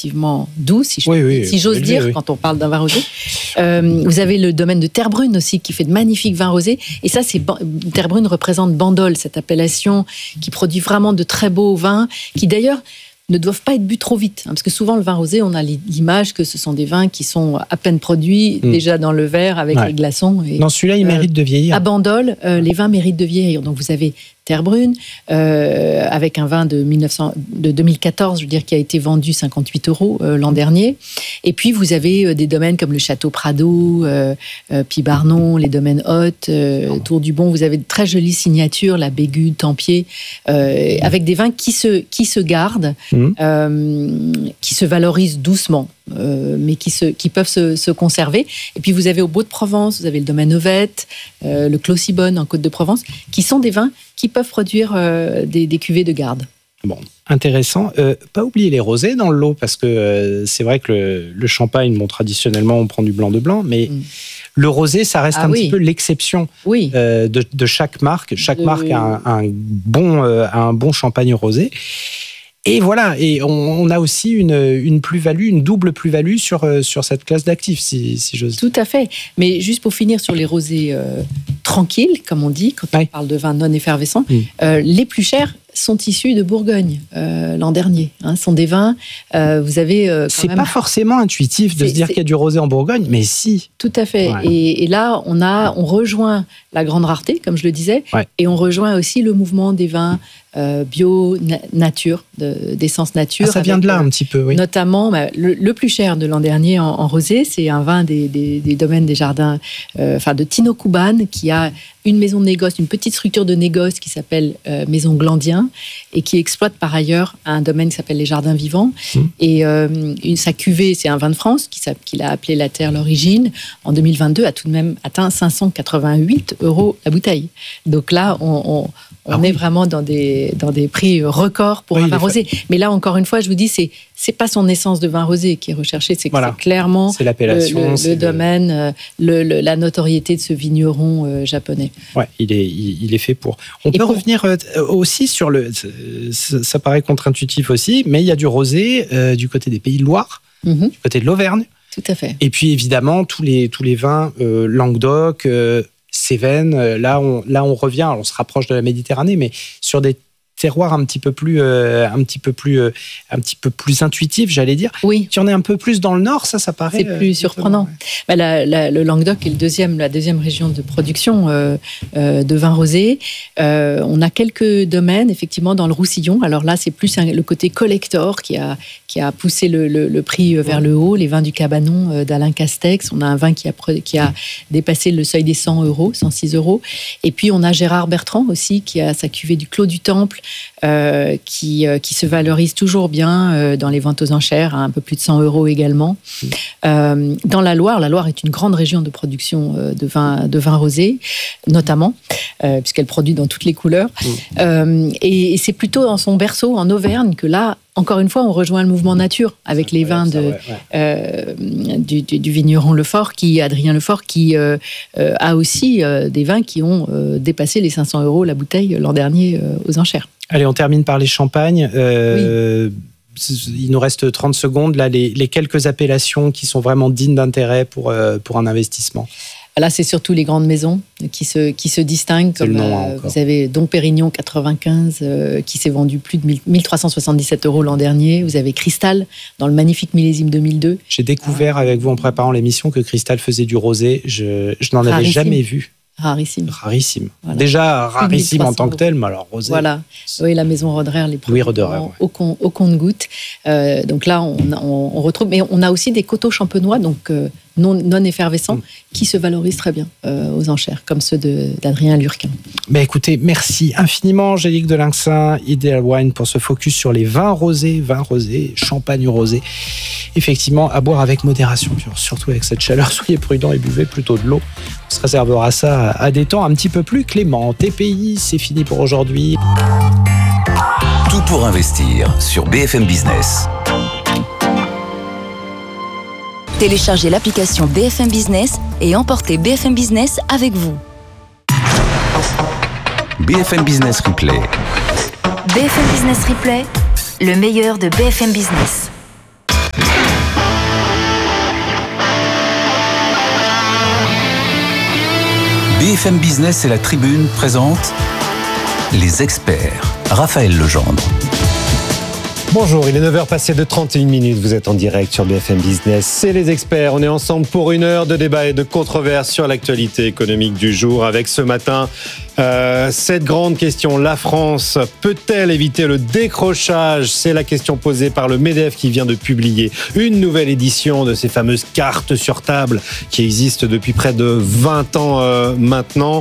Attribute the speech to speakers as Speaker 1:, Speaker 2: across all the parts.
Speaker 1: relativement doux, si j'ose
Speaker 2: élevé,
Speaker 1: dire,
Speaker 2: oui.
Speaker 1: quand on parle d'un vin rosé. Vous avez le domaine de Terrebrune aussi, qui fait de magnifiques vins rosés. Et ça, Terrebrune représente Bandol, cette appellation qui produit vraiment de très beaux vins, qui d'ailleurs ne doivent pas être bu trop vite. Parce que souvent, le vin rosé, on a l'image que ce sont des vins qui sont à peine produits, déjà dans le verre, avec les glaçons. Et,
Speaker 2: non, celui-là, il mérite de vieillir.
Speaker 1: À Bandol, les vins méritent de vieillir. Donc, vous avez Terrebrune, avec un vin de 2014, je veux dire, qui a été vendu 58 € l'an dernier. Et puis, vous avez des domaines comme le Château Prado, Pibarnon, les domaines Hôtes, Tour du Bon. Vous avez de très jolies signatures, la Bégude, Tempier, avec des vins qui se gardent, qui se valorisent doucement, mais qui peuvent se conserver. Et puis, vous avez au Beau-de-Provence, vous avez le domaine Ovette, le Clos Sibonne en Côte-de-Provence, qui sont des vins qui peuvent produire des cuvées de garde.
Speaker 2: Bon, intéressant. Pas oublier les rosés dans le lot, parce que c'est vrai que le champagne, bon, traditionnellement, on prend du blanc de blanc, mais le rosé, ça reste petit peu l'exception de chaque marque. Chaque marque a un bon champagne rosé. Et voilà, et on a aussi une plus-value, une double plus-value sur cette classe d'actifs, si j'ose dire.
Speaker 1: Tout à fait. Mais juste pour finir sur les rosés tranquilles, comme on dit, quand on parle de vins non effervescents, les plus chers sont issus de Bourgogne l'an dernier. Sont des vins, vous avez...
Speaker 2: c'est pas forcément intuitif de se dire qu'il y a du rosé en Bourgogne, mais si.
Speaker 1: Tout à fait. Ouais. Et là, on rejoint la grande rareté, comme je le disais, et on rejoint aussi le mouvement des vins bio, nature, d'essence nature.
Speaker 2: Ça vient de là un petit peu, oui.
Speaker 1: Notamment, le plus cher de l'an dernier en rosé, c'est un vin des domaines des jardins, de Tino Kuban, qui a une maison de négoce, une petite structure de négoce qui s'appelle Maison Glandien, et qui exploite par ailleurs un domaine qui s'appelle les Jardins Vivants. Et sa cuvée, c'est un vin de France qu'il a appelé La Terre l'Origine. En 2022, a tout de même atteint 588 € la bouteille. Donc là, on est vraiment dans des prix records pour un vin rosé. Mais là, encore une fois, je vous dis, c'est pas son essence de vin rosé qui est recherchée, c'est clairement
Speaker 2: c'est l'appellation,
Speaker 1: le domaine, la notoriété de ce vigneron japonais.
Speaker 2: Ouais, il est fait pour. On peut revenir aussi sur ça paraît contre-intuitif aussi, mais il y a du rosé du côté des Pays de Loire, du côté de l'Auvergne.
Speaker 1: Tout à fait.
Speaker 2: Et puis évidemment tous les vins Languedoc, Cévennes. Là on revient, on se rapproche de la Méditerranée, mais sur des terroir un petit peu plus intuitif, j'allais dire.
Speaker 1: Oui.
Speaker 2: Si on est un peu plus dans le nord, ça paraît...
Speaker 1: C'est plus surprenant. Le Languedoc est la deuxième région de production de vin rosé. On a quelques domaines, effectivement, dans le Roussillon. Alors là, c'est plus le côté collector qui a poussé le prix vers le haut. Les vins du Cabanon d'Alain Castex. On a un vin qui a dépassé le seuil des 100 €, 106 €. Et puis, on a Gérard Bertrand aussi, qui a sa cuvée du Clos du Temple, qui se valorise toujours bien dans les ventes aux enchères, à un peu plus de 100 € également. Dans la Loire est une grande région de production de vin rosé, notamment, puisqu'elle produit dans toutes les couleurs. Et c'est plutôt dans son berceau, en Auvergne, que là, encore une fois, on rejoint le mouvement nature avec les vins du vigneron Adrien Lefort, qui a aussi des vins qui ont dépassé les 500 € la bouteille l'an dernier aux enchères.
Speaker 2: Allez, on termine par les champagnes. Il nous reste 30 secondes. Là, les quelques appellations qui sont vraiment dignes d'intérêt pour un investissement.
Speaker 1: Là, c'est surtout les grandes maisons qui se distinguent. Comme, vous avez Dom Pérignon 95 qui s'est vendu plus de 1377 € l'an dernier. Vous avez Cristal dans le magnifique millésime 2002.
Speaker 2: J'ai découvert avec vous en préparant l'émission que Cristal faisait du rosé. Je n'en avais jamais vu.
Speaker 1: Rarissime.
Speaker 2: Voilà. Déjà rarissime en tant que tel, mais alors rosé.
Speaker 1: Voilà. Oui, la maison Roderer, les produits au compte-gouttes. Donc là, on retrouve. Mais on a aussi des coteaux champenois, donc non effervescents, qui se valorisent très bien aux enchères, comme ceux d'Adrien Lurquin.
Speaker 2: Mais écoutez, merci infiniment, Angélique Delincin, Ideal Wine, pour ce focus sur les vins rosés, champagne rosé. Effectivement, à boire avec modération, surtout avec cette chaleur. Soyez prudents et buvez plutôt de l'eau. On se réservera ça à des temps un petit peu plus cléments. TPI, c'est fini pour aujourd'hui.
Speaker 3: Tout pour investir sur BFM Business.
Speaker 4: Téléchargez l'application BFM Business et emportez BFM Business avec vous.
Speaker 3: BFM Business Replay.
Speaker 4: BFM Business Replay, le meilleur de BFM Business.
Speaker 3: BFM Business et la Tribune présentent Les Experts. Raphaël Legendre.
Speaker 5: Bonjour, il est 9h passé de 31 minutes. Vous êtes en direct sur BFM Business. C'est Les Experts. On est ensemble pour une heure de débat et de controverse sur l'actualité économique du jour. Avec ce matin, cette grande question. La France peut-elle éviter le décrochage ? C'est la question posée par le MEDEF qui vient de publier une nouvelle édition de ces fameuses cartes sur table qui existent depuis près de 20 ans maintenant.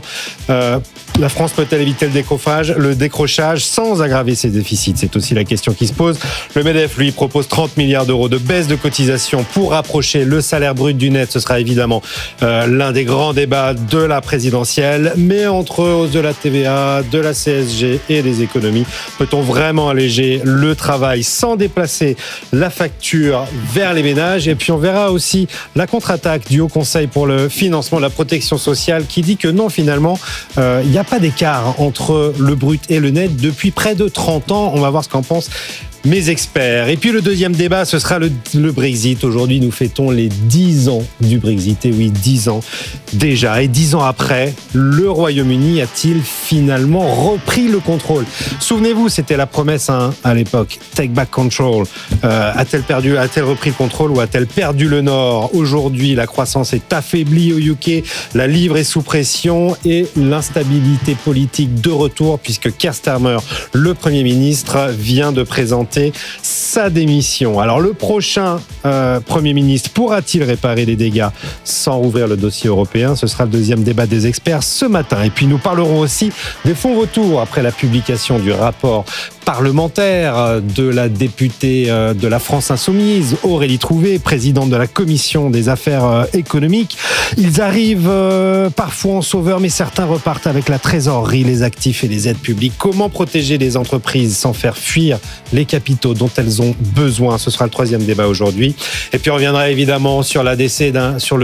Speaker 5: La France peut-elle éviter le décrochage sans aggraver ses déficits ? C'est aussi la question qui se pose. Le MEDEF, lui, propose 30 milliards d'euros de baisse de cotisation pour rapprocher le salaire brut du net. Ce sera évidemment l'un des grands débats de la présidentielle. Mais entre hausse de la TVA, de la CSG et des économies, peut-on vraiment alléger le travail sans déplacer la facture vers les ménages ? Et puis on verra aussi la contre-attaque du Haut Conseil pour le financement de la protection sociale qui dit que non, finalement, il n'y a pas d'écart entre le brut et le net depuis près de 30 ans. On va voir ce qu'en pensent mes experts. Et puis le deuxième débat, ce sera le Brexit. Aujourd'hui, nous fêtons les 10 ans du Brexit. Et oui, 10 ans déjà. Et 10 ans après, le Royaume-Uni a-t-il finalement repris le contrôle ? Souvenez-vous, c'était la promesse à l'époque. Take back control. A-t-elle repris le contrôle ou a-t-elle perdu le Nord ? Aujourd'hui, la croissance est affaiblie au UK. La livre est sous pression et l'instabilité politique de retour puisque Keir Starmer, le Premier ministre, vient de présenter sa démission. Alors le prochain Premier ministre pourra-t-il réparer les dégâts sans rouvrir le dossier européen ? Ce sera le deuxième débat des experts ce matin. Et puis nous parlerons aussi des fonds vautours après la publication du rapport parlementaire de la députée de la France Insoumise, Aurélie Trouvé, présidente de la commission des affaires économiques. Ils arrivent parfois en sauveur, mais certains repartent avec la trésorerie, les actifs et les aides publiques. Comment protéger les entreprises sans faire fuir les capitaux dont elles ont besoin ? Ce sera le troisième débat aujourd'hui. Et puis on reviendra évidemment sur le décès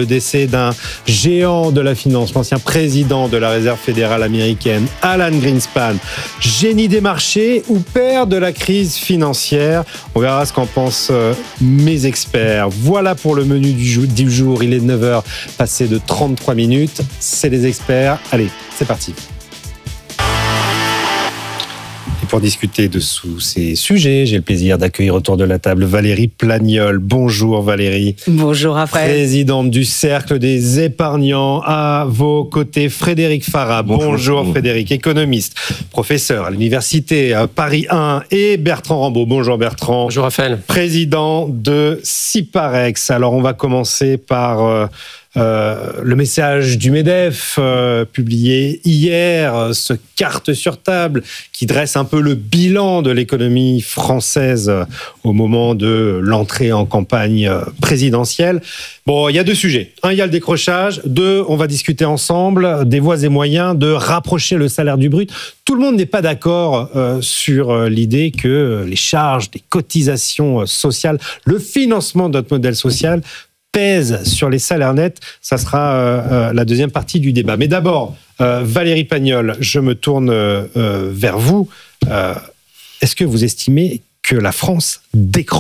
Speaker 5: d'un géant de la finance, l'ancien président de la Réserve fédérale américaine, Alan Greenspan, génie des marchés ou père de la crise financière. On verra ce qu'en pensent mes experts. Voilà pour le menu du jour. Il est 9h passé de 33 minutes. C'est les experts. Allez, c'est parti. Pour discuter de ces sujets, j'ai le plaisir d'accueillir autour de la table Valérie Plagnol. Bonjour Valérie.
Speaker 6: Bonjour Raphaël.
Speaker 5: Présidente du Cercle des épargnants. À vos côtés, Frédéric Farah. Bonjour Frédéric, économiste, professeur à l'université Paris 1 et Bertrand Rambaud. Bonjour Bertrand.
Speaker 7: Bonjour Raphaël.
Speaker 5: Président de Ciparex. Alors on va commencer par le message du MEDEF publié hier, ce carte sur table qui dresse un peu le bilan de l'économie française au moment de l'entrée en campagne présidentielle. Bon, il y a deux sujets. Un, il y a le décrochage. Deux, on va discuter ensemble des voies et moyens de rapprocher le salaire du brut. Tout le monde n'est pas d'accord sur l'idée que les charges, les cotisations sociales, le financement de notre modèle social pèse sur les salaires nets. Ça sera la deuxième partie du débat. Mais d'abord, Valérie Plagnol, je me tourne vers vous. Est-ce que vous estimez que la France décroche ?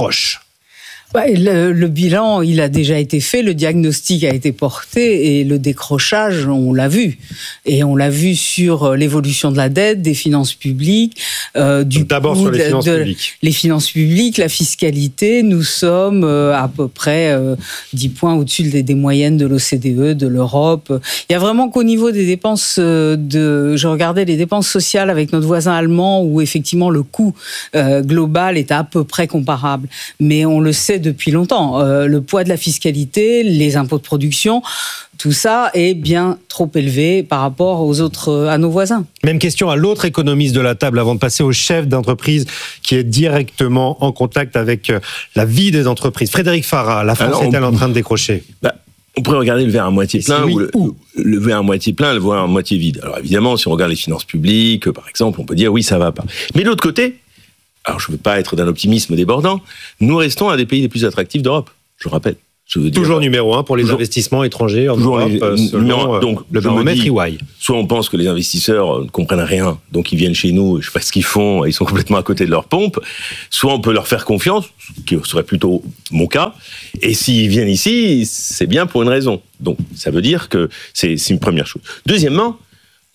Speaker 6: Le bilan, il a déjà été fait, le diagnostic a été porté et le décrochage, on l'a vu. Et on l'a vu sur l'évolution de la dette, des finances publiques.
Speaker 5: D'abord sur les finances publiques.
Speaker 6: Les finances publiques, la fiscalité, nous sommes à peu près 10 points au-dessus des moyennes de l'OCDE, de l'Europe. Il y a vraiment qu'au niveau des dépenses je regardais les dépenses sociales avec notre voisin allemand où effectivement le coût global est à peu près comparable. Mais on le sait depuis longtemps. Le poids de la fiscalité, les impôts de production, tout ça est bien trop élevé par rapport à nos voisins.
Speaker 5: Même question à l'autre économiste de la table avant de passer au chef d'entreprise qui est directement en contact avec la vie des entreprises. Frédéric Farah, la France est-elle en train de décrocher ?
Speaker 7: On pourrait regarder le verre à moitié plein ou le verre à moitié plein, le verre à moitié vide. Alors évidemment, si on regarde les finances publiques, par exemple, on peut dire oui, ça va pas. Mais de l'autre côté, alors je ne veux pas être d'un optimisme débordant, nous restons un des pays les plus attractifs d'Europe, je rappelle.
Speaker 5: Toujours numéro 1 pour les investissements étrangers en Europe, selon
Speaker 7: donc,
Speaker 5: le baromètre EY.
Speaker 7: Soit on pense que les investisseurs ne comprennent rien, donc ils viennent chez nous, je sais pas ce qu'ils font, ils sont complètement à côté de leur pompe, soit on peut leur faire confiance, ce qui serait plutôt mon cas, et s'ils viennent ici, c'est bien pour une raison. Donc ça veut dire que c'est une première chose. Deuxièmement,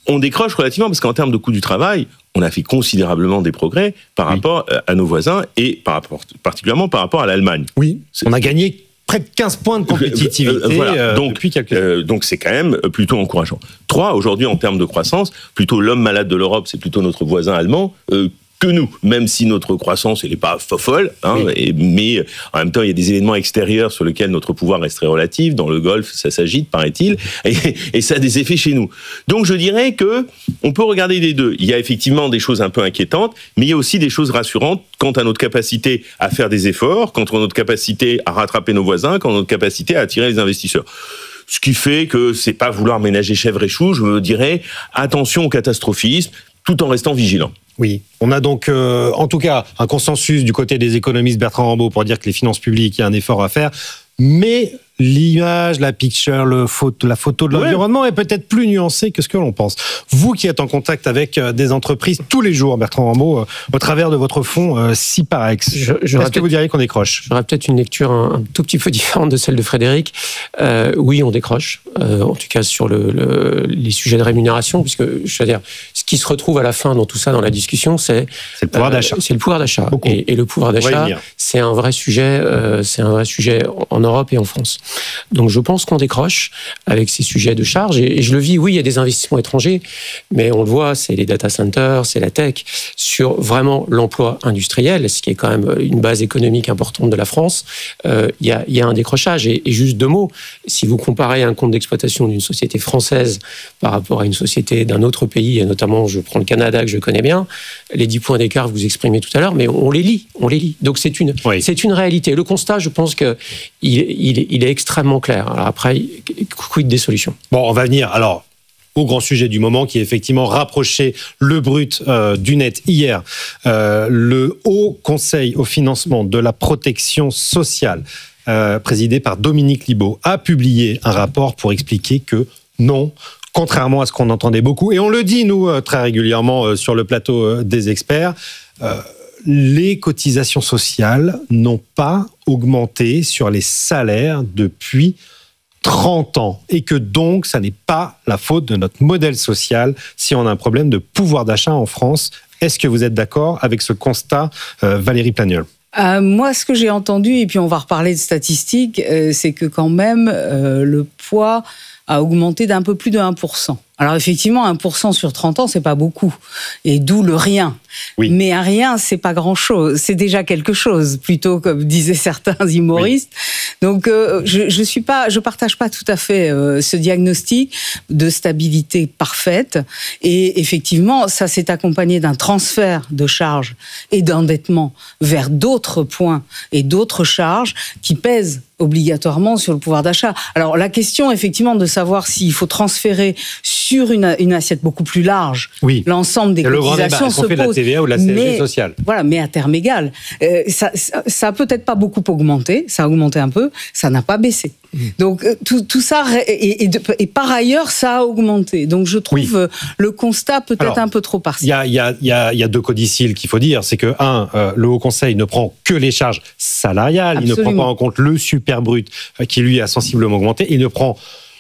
Speaker 7: on décroche relativement parce qu'en termes de coût du travail, on a fait considérablement des progrès par rapport à nos voisins et particulièrement par rapport à l'Allemagne.
Speaker 5: Oui, on a gagné près de 15 points de compétitivité depuis quelques années.
Speaker 7: Donc c'est quand même plutôt encourageant. 3, aujourd'hui en termes de croissance, plutôt l'homme malade de l'Europe, c'est plutôt notre voisin allemand que nous, même si notre croissance elle n'est pas folle, mais en même temps il y a des événements extérieurs sur lesquels notre pouvoir reste très relatif. Dans le Golfe, ça s'agite, paraît-il, et ça a des effets chez nous. Donc je dirais que on peut regarder les deux. Il y a effectivement des choses un peu inquiétantes, mais il y a aussi des choses rassurantes quant à notre capacité à faire des efforts, quant à notre capacité à rattraper nos voisins, quant à notre capacité à attirer les investisseurs. Ce qui fait que c'est pas vouloir ménager chèvre et chou, je dirais attention au catastrophisme, tout en restant vigilant.
Speaker 5: Oui, on a donc en tout cas un consensus du côté des économistes Bertrand Rambaud pour dire que les finances publiques, il y a un effort à faire, mais l'image, la picture, la photo de l'environnement est peut-être plus nuancée que ce que l'on pense. Vous qui êtes en contact avec des entreprises tous les jours, Bertrand Rambaud, au travers de votre fonds Ciparex, est-ce que vous diriez qu'on décroche ?
Speaker 8: J'aurais peut-être une lecture un tout petit peu différente de celle de Frédéric. Oui, on décroche, en tout cas sur les sujets de rémunération, puisque je veux dire, ce qui se retrouve à la fin dans tout ça, dans la discussion, c'est
Speaker 5: le pouvoir d'achat.
Speaker 8: C'est le pouvoir d'achat. Et le pouvoir d'achat, c'est un vrai sujet en Europe et en France. Donc je pense qu'on décroche avec ces sujets de charge et je le vis, oui, il y a des investissements étrangers, mais on le voit, c'est les data centers, c'est la tech, sur vraiment l'emploi industriel, ce qui est quand même une base économique importante de la France. Il y a un décrochage et juste 2 mots, si vous comparez un compte d'exploitation d'une société française par rapport à une société d'un autre pays, et notamment je prends le Canada que je connais bien, les 10 points d'écart que vous exprimez tout à l'heure, mais on les lit. Donc c'est une réalité. Le constat, je pense qu'il est extrêmement clair. Alors après, quid des solutions ?
Speaker 5: Bon, on va venir alors au grand sujet du moment qui est effectivement rapprocher le brut du net. Hier, le Haut Conseil au financement de la protection sociale, présidé par Dominique Libault, a publié un rapport pour expliquer que non, contrairement à ce qu'on entendait beaucoup, et on le dit nous très régulièrement sur le plateau des experts, les cotisations sociales n'ont pas augmenté sur les salaires depuis 30 ans et que donc ça n'est pas la faute de notre modèle social si on a un problème de pouvoir d'achat en France. Est-ce que vous êtes d'accord avec ce constat, Valérie Plagniol ?
Speaker 6: Moi, ce que j'ai entendu, et puis on va reparler de statistiques, c'est que quand même le poids a augmenté d'un peu plus de 1%. Alors effectivement, 1% sur 30 ans, c'est pas beaucoup. Et d'où le rien. Oui. Mais un rien, c'est pas grand-chose. C'est déjà quelque chose, plutôt comme disaient certains humoristes. Oui. Donc je partage pas tout à fait ce diagnostic de stabilité parfaite. Et effectivement, ça s'est accompagné d'un transfert de charges et d'endettement vers d'autres points et d'autres charges qui pèsent obligatoirement sur le pouvoir d'achat. Alors la question, effectivement, de savoir s'il faut transférer sur une assiette beaucoup plus large l'ensemble des cotisations se pose.
Speaker 5: La TVA ou la CSG sociale.
Speaker 6: Voilà, mais à terme égal. Ça a peut-être pas beaucoup augmenté, ça a augmenté un peu, ça n'a pas baissé. Donc tout ça, et par ailleurs, ça a augmenté. Donc je trouve le constat peut-être un peu trop partiel.
Speaker 5: Il y a 2 codicils qu'il faut dire. C'est que, le Haut Conseil ne prend que les charges salariales. Absolument. Il ne prend pas en compte le super brut qui, lui, a sensiblement augmenté. Il ne prend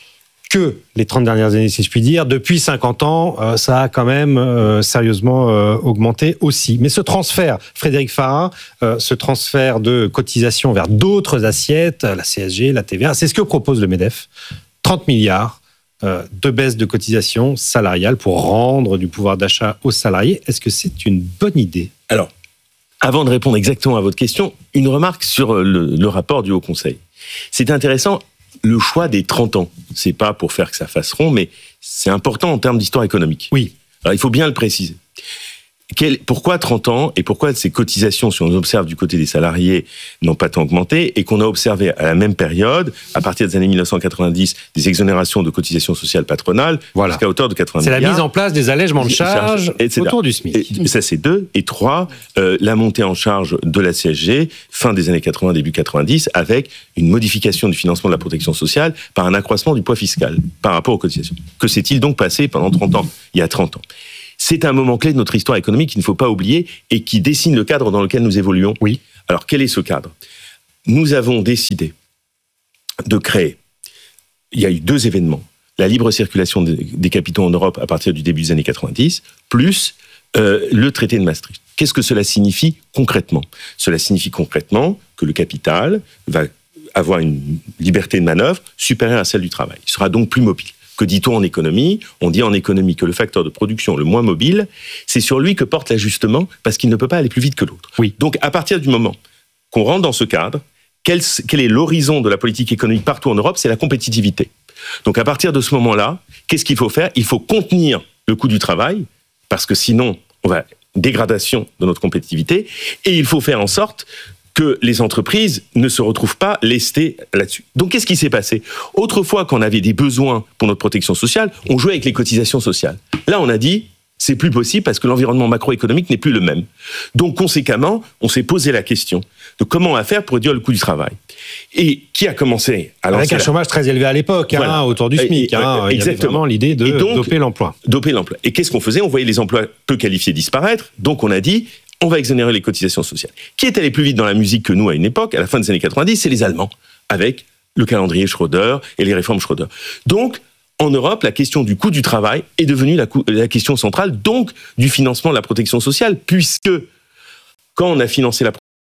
Speaker 5: que les 30 dernières années, si je puis dire. Depuis 50 ans, ça a quand même sérieusement augmenté aussi. Mais ce transfert, Frédéric Farah, ce transfert de cotisation vers d'autres assiettes, la CSG, la TVA, c'est ce que propose le MEDEF. 30 milliards de baisse de cotisation salariale pour rendre du pouvoir d'achat aux salariés. Est-ce que c'est une bonne idée ?
Speaker 7: Alors, avant de répondre exactement à votre question, une remarque sur le rapport du Haut Conseil. C'est intéressant. Le choix des 30 ans, c'est pas pour faire que ça fasse rond, mais c'est important en termes d'histoire économique.
Speaker 5: Oui.
Speaker 7: Alors, il faut bien le préciser. Pourquoi 30 ans et pourquoi ces cotisations, si on observe du côté des salariés, n'ont pas tant augmenté et qu'on a observé à la même période, à partir des années 1990, des exonérations de cotisations sociales patronales jusqu'à hauteur de 80 milliards.
Speaker 5: C'est la mise en place des allègements de charges autour du SMIC.
Speaker 7: Et ça, c'est 2. Et 3, la montée en charge de la CSG, fin des années 80, début 90, avec une modification du financement de la protection sociale par un accroissement du poids fiscal par rapport aux cotisations. Que s'est-il donc passé pendant 30 ans, il y a 30 ans ? C'est un moment clé de notre histoire économique qu'il ne faut pas oublier et qui dessine le cadre dans lequel nous évoluons.
Speaker 5: Oui.
Speaker 7: Alors, quel est ce cadre ? Nous avons décidé de créer, il y a eu 2 événements. la libre circulation des capitaux en Europe à partir du début des années 90, plus le traité de Maastricht. Qu'est-ce que cela signifie concrètement ? Cela signifie concrètement que le capital va avoir une liberté de manœuvre supérieure à celle du travail. Il sera donc plus mobile. Que dit-on en économie ? On dit en économie que le facteur de production le moins mobile, c'est sur lui que porte l'ajustement parce qu'il ne peut pas aller plus vite que l'autre.
Speaker 5: Oui.
Speaker 7: Donc à partir du moment qu'on rentre dans ce cadre, quel est l'horizon de la politique économique partout en Europe ? C'est la compétitivité. Donc à partir de ce moment-là, qu'est-ce qu'il faut faire ? Il faut contenir le coût du travail parce que sinon, on va dégradation de notre compétitivité et il faut faire en sorte que les entreprises ne se retrouvent pas lestées là-dessus. Donc, qu'est-ce qui s'est passé ? Autrefois, quand on avait des besoins pour notre protection sociale, on jouait avec les cotisations sociales. Là, on a dit, c'est plus possible parce que l'environnement macroéconomique n'est plus le même. Donc, conséquemment, on s'est posé la question de comment on va faire pour réduire le coût du travail. Et qui a commencé à lancer...
Speaker 5: Avec un chômage très élevé à l'époque, voilà. Autour du SMIC.
Speaker 7: Exactement.
Speaker 5: Il y avait vraiment l'idée de doper l'emploi.
Speaker 7: Doper l'emploi. Et qu'est-ce qu'on faisait ? On voyait les emplois peu qualifiés disparaître. Donc, on a dit... on va exonérer les cotisations sociales. Qui est allé plus vite dans la musique que nous à une époque, à la fin des années 90, c'est les Allemands, avec le calendrier Schröder et les réformes Schröder. Donc, en Europe, la question du coût du travail est devenue la question centrale, donc du financement de la protection sociale, puisque quand on a financé la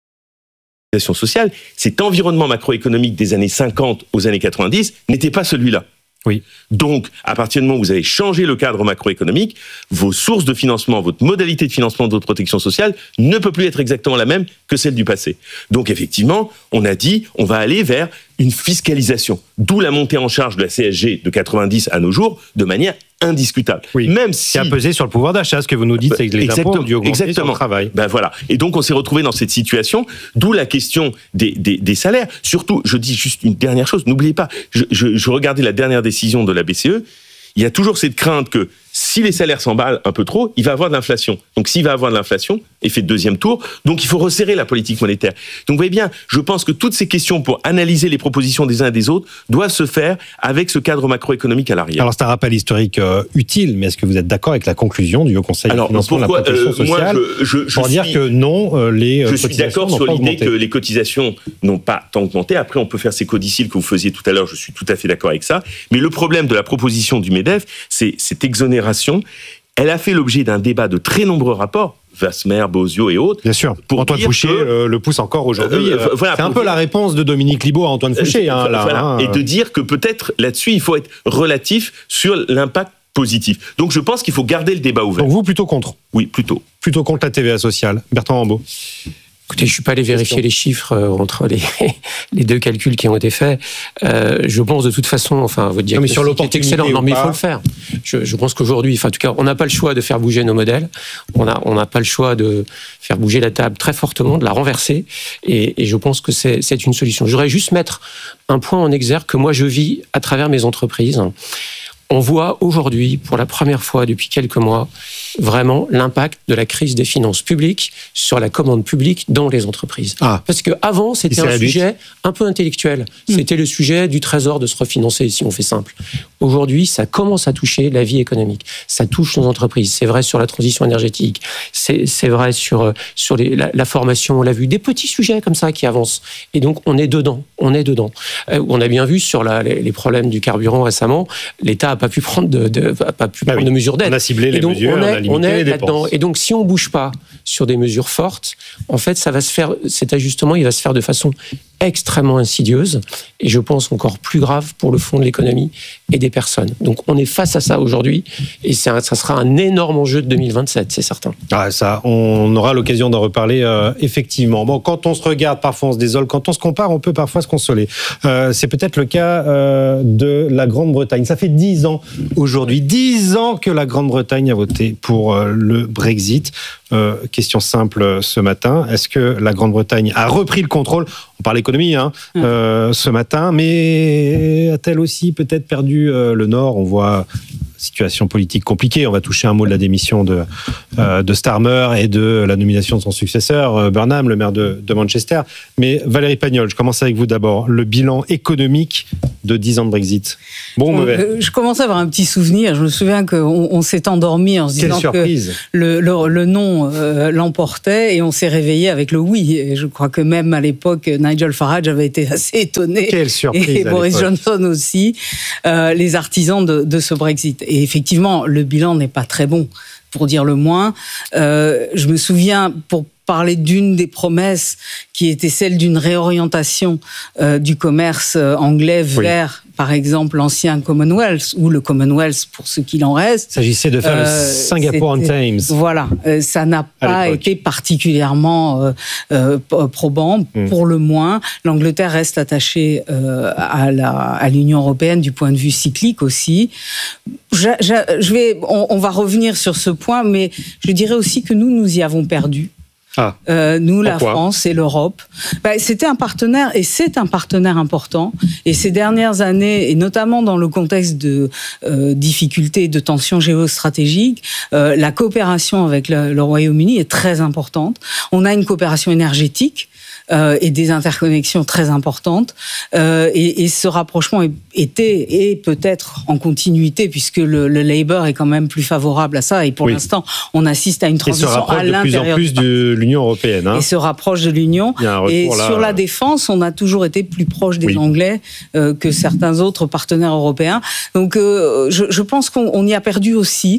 Speaker 7: protection sociale, cet environnement macroéconomique des années 50 aux années 90 n'était pas celui-là.
Speaker 5: Oui.
Speaker 7: Donc, à partir du moment où vous avez changé le cadre macroéconomique, vos sources de financement, votre modalité de financement de votre protection sociale ne peut plus être exactement la même que celle du passé. Donc, effectivement, on a dit, on va aller vers une fiscalisation. D'où la montée en charge de la CSG de 90 à nos jours, de manière indiscutable.
Speaker 5: Oui.
Speaker 7: Même si...
Speaker 5: qui a pesé sur le pouvoir d'achat, ce que vous nous dites, c'est que les impôts ont dû augmenter sur le travail.
Speaker 7: Ben voilà. Et donc, on s'est retrouvé dans cette situation, d'où la question des salaires. Surtout, je dis juste une dernière chose, n'oubliez pas, je regardais la dernière décision de la BCE, il y a toujours cette crainte que si les salaires s'emballent un peu trop, il va y avoir de l'inflation. Donc s'il va y avoir de l'inflation, effet de deuxième tour, donc il faut resserrer la politique monétaire. Donc vous voyez bien, je pense que toutes ces questions pour analyser les propositions des uns et des autres doivent se faire avec ce cadre macroéconomique à l'arrière.
Speaker 5: Alors c'est un rappel historique utile, mais est-ce que vous êtes d'accord avec la conclusion du Haut Conseil du financement de la protection sociale pour dire que non, les
Speaker 7: je suis d'accord sur l'idée que les cotisations n'ont pas tant augmenté. Après, on peut faire ces codicilles que vous faisiez tout à l'heure, je suis tout à fait d'accord avec ça. Mais le problème de la proposition du MEDEF, c'est cette exonération. Elle a fait l'objet d'un débat de très nombreux rapports, Wasmer, Bozio et autres.
Speaker 5: Bien sûr. Pour Antoine Fouché le pousse encore aujourd'hui. Voilà, c'est un peu la réponse de Dominique Libaud à Antoine Fouché.
Speaker 7: Et de dire que peut-être là-dessus, il faut être relatif sur l'impact positif. Donc je pense qu'il faut garder le débat ouvert.
Speaker 5: Donc vous, plutôt contre ?
Speaker 7: Oui, plutôt.
Speaker 5: Plutôt contre la TVA sociale. Bertrand Rambaud.
Speaker 8: Écoutez, je suis pas allé vérifier les chiffres entre les deux calculs qui ont été faits. Je pense de toute façon, enfin, votre diagnostic est excellent. Non, mais il faut le faire. Je pense qu'aujourd'hui, enfin, en tout cas, on n'a pas le choix de faire bouger nos modèles. On n'a pas le choix de faire bouger la table très fortement, de la renverser. Et je pense que c'est une solution. Je voudrais juste mettre un point en exergue que moi je vis à travers mes entreprises. On voit aujourd'hui, pour la première fois depuis quelques mois, vraiment l'impact de la crise des finances publiques sur la commande publique dans les entreprises. Parce qu'avant, c'était un sujet un peu intellectuel. C'était le sujet du trésor de se refinancer, si on fait simple. Aujourd'hui, ça commence à toucher la vie économique. Ça touche nos entreprises. C'est vrai sur la transition énergétique. C'est vrai sur la formation. On l'a vu. Des petits sujets comme ça qui avancent. Et donc, on est dedans. On a bien vu sur les problèmes du carburant récemment, l'État n'a pas pu prendre de mesures d'aide.
Speaker 5: On a ciblé les mesures,
Speaker 8: on est là-dedans. Et donc, si on ne bouge pas sur des mesures fortes, en fait, ça va se faire, cet ajustement, il va se faire de façon extrêmement insidieuse et je pense encore plus grave pour le fond de l'économie et des personnes. Donc, on est face à ça aujourd'hui et ça sera un énorme enjeu de 2027, c'est certain.
Speaker 5: Ça, on aura l'occasion d'en reparler, effectivement. Bon, quand on se regarde, parfois on se désole. Quand on se compare, on peut parfois se consoler. C'est peut-être le cas de la Grande-Bretagne. Ça fait 10 ans aujourd'hui, 10 ans que la Grande-Bretagne a voté pour le Brexit. Question simple ce matin. Est-ce que la Grande-Bretagne a repris le contrôle ? On parle économie ce matin, mais a-t-elle aussi peut-être perdu le Nord ? On voit situation politique compliquée. On va toucher un mot de la démission de Starmer et de la nomination de son successeur, Burnham, le maire de Manchester. Mais Valérie Pagnol, je commence avec vous d'abord. Le bilan économique de 10 ans de Brexit? Bon ou mauvais?
Speaker 6: Je commence à avoir un petit souvenir. Je me souviens qu'on s'est endormi en se disant que le non l'emportait, et on s'est réveillé avec le oui. Et je crois que même à l'époque, Nigel Farage avait été assez étonné.
Speaker 5: Quelle surprise!
Speaker 6: Et Boris Johnson aussi, les artisans de ce Brexit. Et effectivement, le bilan n'est pas très bon, pour dire le moins. Je me souviens, pour parler d'une des promesses qui était celle d'une réorientation du commerce anglais vers, par exemple, l'ancien Commonwealth, ou le Commonwealth pour ce qu'il en reste.
Speaker 5: Il s'agissait de faire le Singapore on Thames.
Speaker 6: Voilà, ça n'a pas été particulièrement probant, pour le moins. L'Angleterre reste attachée à l'Union européenne du point de vue cyclique aussi. On va revenir sur ce point, mais je dirais aussi que nous y avons perdu. Nous, la France et l'Europe. C'était un partenaire, et c'est un partenaire important. Et ces dernières années, et notamment dans le contexte de difficultés, de tensions géostratégiques, la coopération avec le Royaume-Uni est très importante. On a une coopération énergétique et des interconnexions très importantes. Et ce rapprochement est peut-être en continuité, puisque le Labour est quand même plus favorable à ça. Et pour l'instant, on assiste à une transition à l'intérieur.
Speaker 5: Et se rapproche de plus en plus de l'Union européenne.
Speaker 6: Et se rapproche de l'Union. Et sur la défense, on a toujours été plus proche des Anglais que certains autres partenaires européens. Donc, je pense qu'on y a perdu aussi.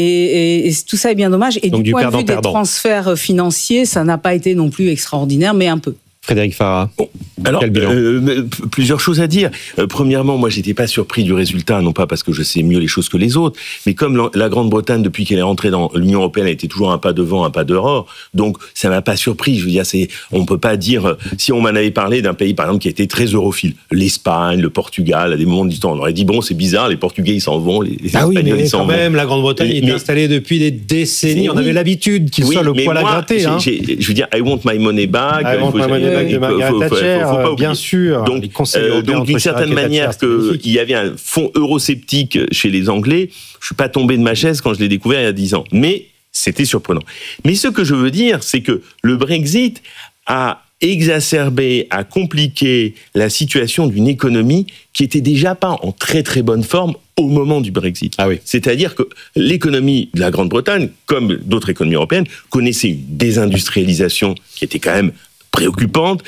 Speaker 6: Et tout ça est bien dommage. Et du point de vue des transferts financiers, ça n'a pas été non plus extraordinaire, mais un peu.
Speaker 5: Frédéric Farah.
Speaker 7: Alors, plusieurs choses à dire. Premièrement, moi, j'étais pas surpris du résultat, non pas parce que je sais mieux les choses que les autres, mais comme la Grande-Bretagne, depuis qu'elle est rentrée dans l'Union européenne, a été toujours un pas devant, un pas dehors, donc ça m'a pas surpris. Je veux dire, on peut pas dire, si on m'en avait parlé d'un pays, par exemple, qui a été très europhile, l'Espagne, le Portugal, à des moments du temps, on aurait dit, bon, c'est bizarre, les Portugais, ils s'en vont, les Espagnols, ils s'en vont.
Speaker 5: Même, la Grande-Bretagne est installée depuis des décennies, on avait l'habitude qu'il soit le poil à gratter.
Speaker 7: Je veux dire, I want my money back.
Speaker 5: De Margaret Thatcher, bien sûr.
Speaker 7: Donc, d'une certaine manière, qu'il y avait un fond eurosceptique chez les Anglais, je suis pas tombé de ma chaise quand je l'ai découvert il y a 10 ans. Mais c'était surprenant. Mais ce que je veux dire, c'est que le Brexit a exacerbé, a compliqué la situation d'une économie qui était déjà pas en très très bonne forme au moment du Brexit. C'est-à-dire que l'économie de la Grande-Bretagne, comme d'autres économies européennes, connaissait une désindustrialisation qui était quand même préoccupante,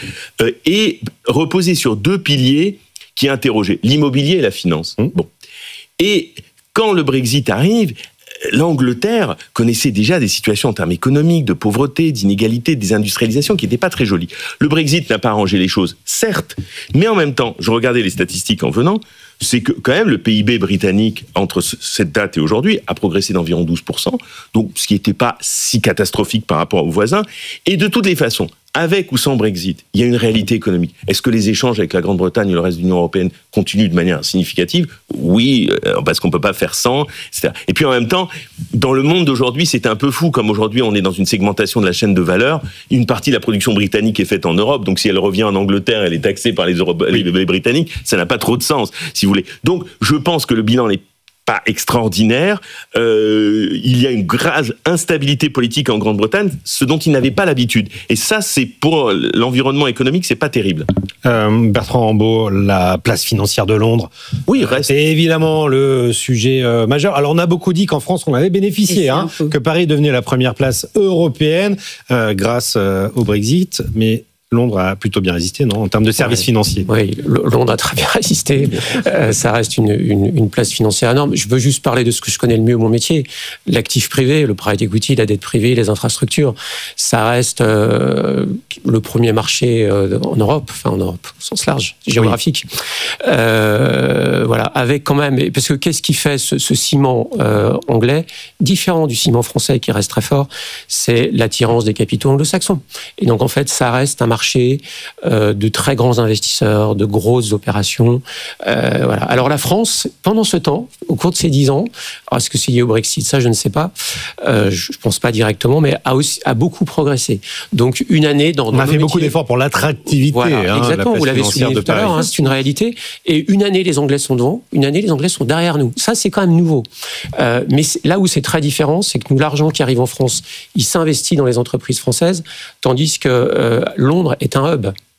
Speaker 7: et reposée sur deux piliers qui interrogeaient l'immobilier et la finance. Bon. Et quand le Brexit arrive, l'Angleterre connaissait déjà des situations en termes économiques, de pauvreté, d'inégalité, de désindustrialisation qui n'étaient pas très jolies. Le Brexit n'a pas arrangé les choses, certes, mais en même temps, je regardais les statistiques en venant, c'est que quand même le PIB britannique, entre cette date et aujourd'hui, a progressé d'environ 12%, donc ce qui n'était pas si catastrophique par rapport aux voisins. Et de toutes les façons, avec ou sans Brexit, il y a une réalité économique. Est-ce que les échanges avec la Grande-Bretagne et le reste de l'Union européenne continuent de manière significative ? Oui, parce qu'on ne peut pas faire sans, etc. Et puis en même temps, dans le monde d'aujourd'hui, c'est un peu fou, comme aujourd'hui on est dans une segmentation de la chaîne de valeur, une partie de la production britannique est faite en Europe, donc si elle revient en Angleterre, elle est taxée par les Britanniques, ça n'a pas trop de sens, si vous voulez. Donc je pense que le bilan n'est pas extraordinaire. Il y a une grave instabilité politique en Grande-Bretagne, ce dont ils n'avaient pas l'habitude. Et ça, c'est pour l'environnement économique, c'est pas terrible.
Speaker 5: Bertrand Rambaud, la place financière de Londres.
Speaker 7: Oui, reste.
Speaker 5: C'est évidemment le sujet majeur. Alors, on a beaucoup dit qu'en France, on avait bénéficié, que Paris devenait la première place européenne grâce au Brexit, mais Londres a plutôt bien résisté, non, en termes de services financiers.
Speaker 8: Oui, Londres a très bien résisté. Ça reste une place financière énorme. Je veux juste parler de ce que je connais le mieux, mon métier. L'actif privé, le private equity, la dette privée, les infrastructures, ça reste le premier marché en Europe, enfin en Europe au sens large, géographique. Voilà, avec quand même, parce que qu'est-ce qui fait ce ciment anglais, différent du ciment français qui reste très fort, c'est l'attirance des capitaux anglo-saxons. Et donc en fait, ça reste un marché de très grands investisseurs, de grosses opérations. Voilà. Alors la France, pendant ce temps, au cours de ces 10 ans, est-ce que c'est lié au Brexit ? Ça, je ne sais pas. Je ne pense pas directement, mais a beaucoup progressé. Donc une année dans
Speaker 5: on a fait beaucoup d'efforts pour l'attractivité.
Speaker 8: Voilà, exactement, vous l'avez souligné tout à l'heure, c'est une réalité. Et une année, les Anglais sont devant, une année, les Anglais sont derrière nous. Ça, c'est quand même nouveau. Mais là où c'est très différent, c'est que nous, l'argent qui arrive en France, il s'investit dans les entreprises françaises, tandis que Londres est un hub.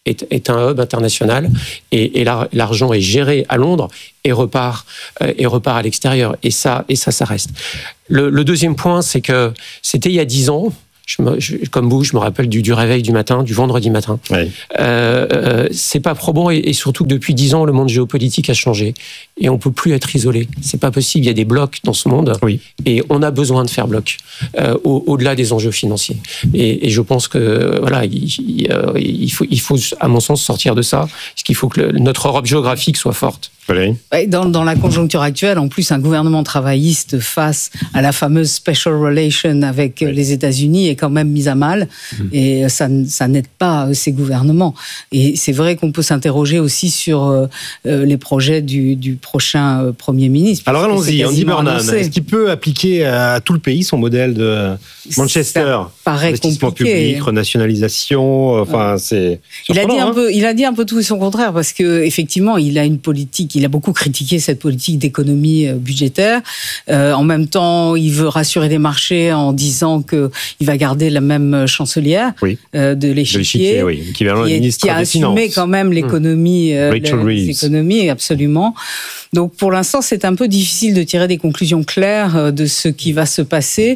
Speaker 8: est un hub international et l'argent est géré à Londres et repart à l'extérieur. Et ça reste. Le deuxième point, c'est que c'était il y a 10 ans. Comme vous, je me rappelle du réveil du matin, du vendredi matin. Oui. C'est pas probant et surtout que depuis 10 ans, le monde géopolitique a changé et on peut plus être isolé. C'est pas possible. Il y a des blocs dans ce monde et on a besoin de faire bloc au-delà des enjeux financiers. Et je pense que voilà, il faut, à mon sens, sortir de ça. Parce qu'il faut que notre Europe géographique soit forte.
Speaker 6: Dans la conjoncture actuelle, en plus, un gouvernement travailliste face à la fameuse special relation avec les États-Unis est quand même mise à mal, et ça n'aide pas ces gouvernements. Et c'est vrai qu'on peut s'interroger aussi sur les projets du prochain Premier ministre.
Speaker 5: Alors allons-y, Andy Burnham, est-ce qu'il peut appliquer à tout le pays son modèle de Manchester? Investissement public, renationalisation, enfin c'est...
Speaker 6: Il a dit un peu tout et son contraire, parce qu'effectivement, il a une politique, il a beaucoup critiqué cette politique d'économie budgétaire. En même temps, il veut rassurer les marchés en disant qu'il va garder la même chancelière de l'échiquier, qui a assumé quand même l'économie, l'économie, absolument. Donc pour l'instant, c'est un peu difficile de tirer des conclusions claires de ce qui va se passer.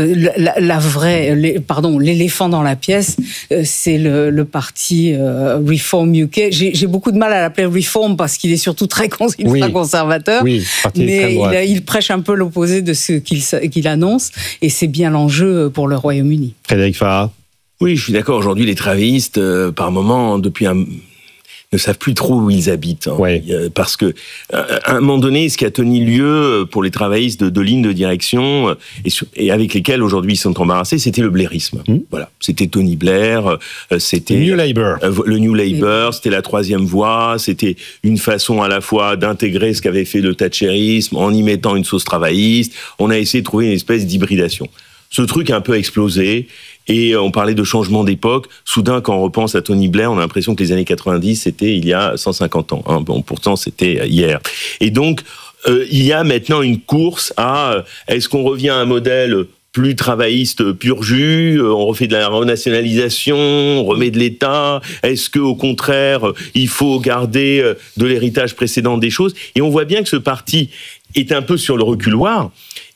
Speaker 6: L'éléphant dans la pièce, c'est le parti Reform UK. J'ai beaucoup de mal à l'appeler Reform parce qu'il est surtout très conservateur, mais il prêche un peu l'opposé de ce qu'il annonce, et c'est bien l'enjeu pour le Royaume-Uni.
Speaker 5: Frédéric Farah.
Speaker 7: Oui, je suis d'accord. Aujourd'hui, les travaillistes, par moment, ne savent plus trop où ils habitent. Parce que, à un moment donné, ce qui a tenu lieu pour les travaillistes de lignes de direction et avec lesquels aujourd'hui ils sont embarrassés, c'était le blairisme. Voilà. C'était Tony Blair, c'était
Speaker 5: New Labour.
Speaker 7: Le New Labour, c'était la troisième voie, c'était une façon à la fois d'intégrer ce qu'avait fait le thatcherisme en y mettant une sauce travailliste. On a essayé de trouver une espèce d'hybridation. Ce truc a un peu explosé. Et on parlait de changement d'époque. Soudain, quand on repense à Tony Blair, on a l'impression que les années 90, c'était il y a 150 ans. Bon, pourtant, c'était hier. Et donc, il y a maintenant une course à est-ce qu'on revient à un modèle plus travailliste pur jus, on refait de la renationalisation, on remet de l'État, est-ce que au contraire, il faut garder de l'héritage précédent des choses? Et on voit bien que ce parti est un peu sur le reculoir.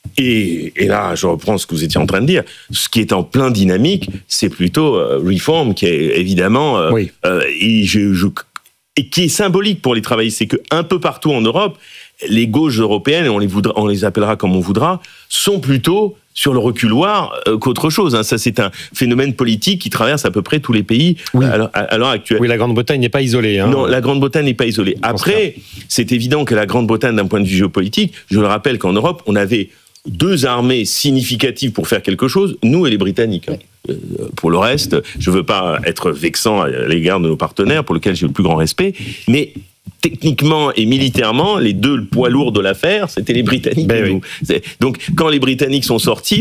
Speaker 7: Et là, je reprends ce que vous étiez en train de dire. Ce qui est en plein dynamique, c'est plutôt Reform, qui est évidemment et qui est symbolique pour les travaillistes. C'est qu'un peu partout en Europe, les gauches européennes, et on les appellera comme on voudra, sont plutôt sur le reculoir qu'autre chose. Ça, c'est un phénomène politique qui traverse à peu près tous les pays à l'heure actuelle.
Speaker 5: Oui, la Grande-Bretagne n'est pas isolée.
Speaker 7: Non, la Grande-Bretagne n'est pas isolée. Après, c'est évident que la Grande-Bretagne, d'un point de vue géopolitique, je le rappelle qu'en Europe, on avait 2 armées significatives pour faire quelque chose, nous et les Britanniques. Pour le reste, je ne veux pas être vexant à l'égard de nos partenaires, pour lesquels j'ai le plus grand respect, mais techniquement et militairement, les 2 poids lourds de l'affaire, c'était les Britanniques. Donc, quand les Britanniques sont sortis,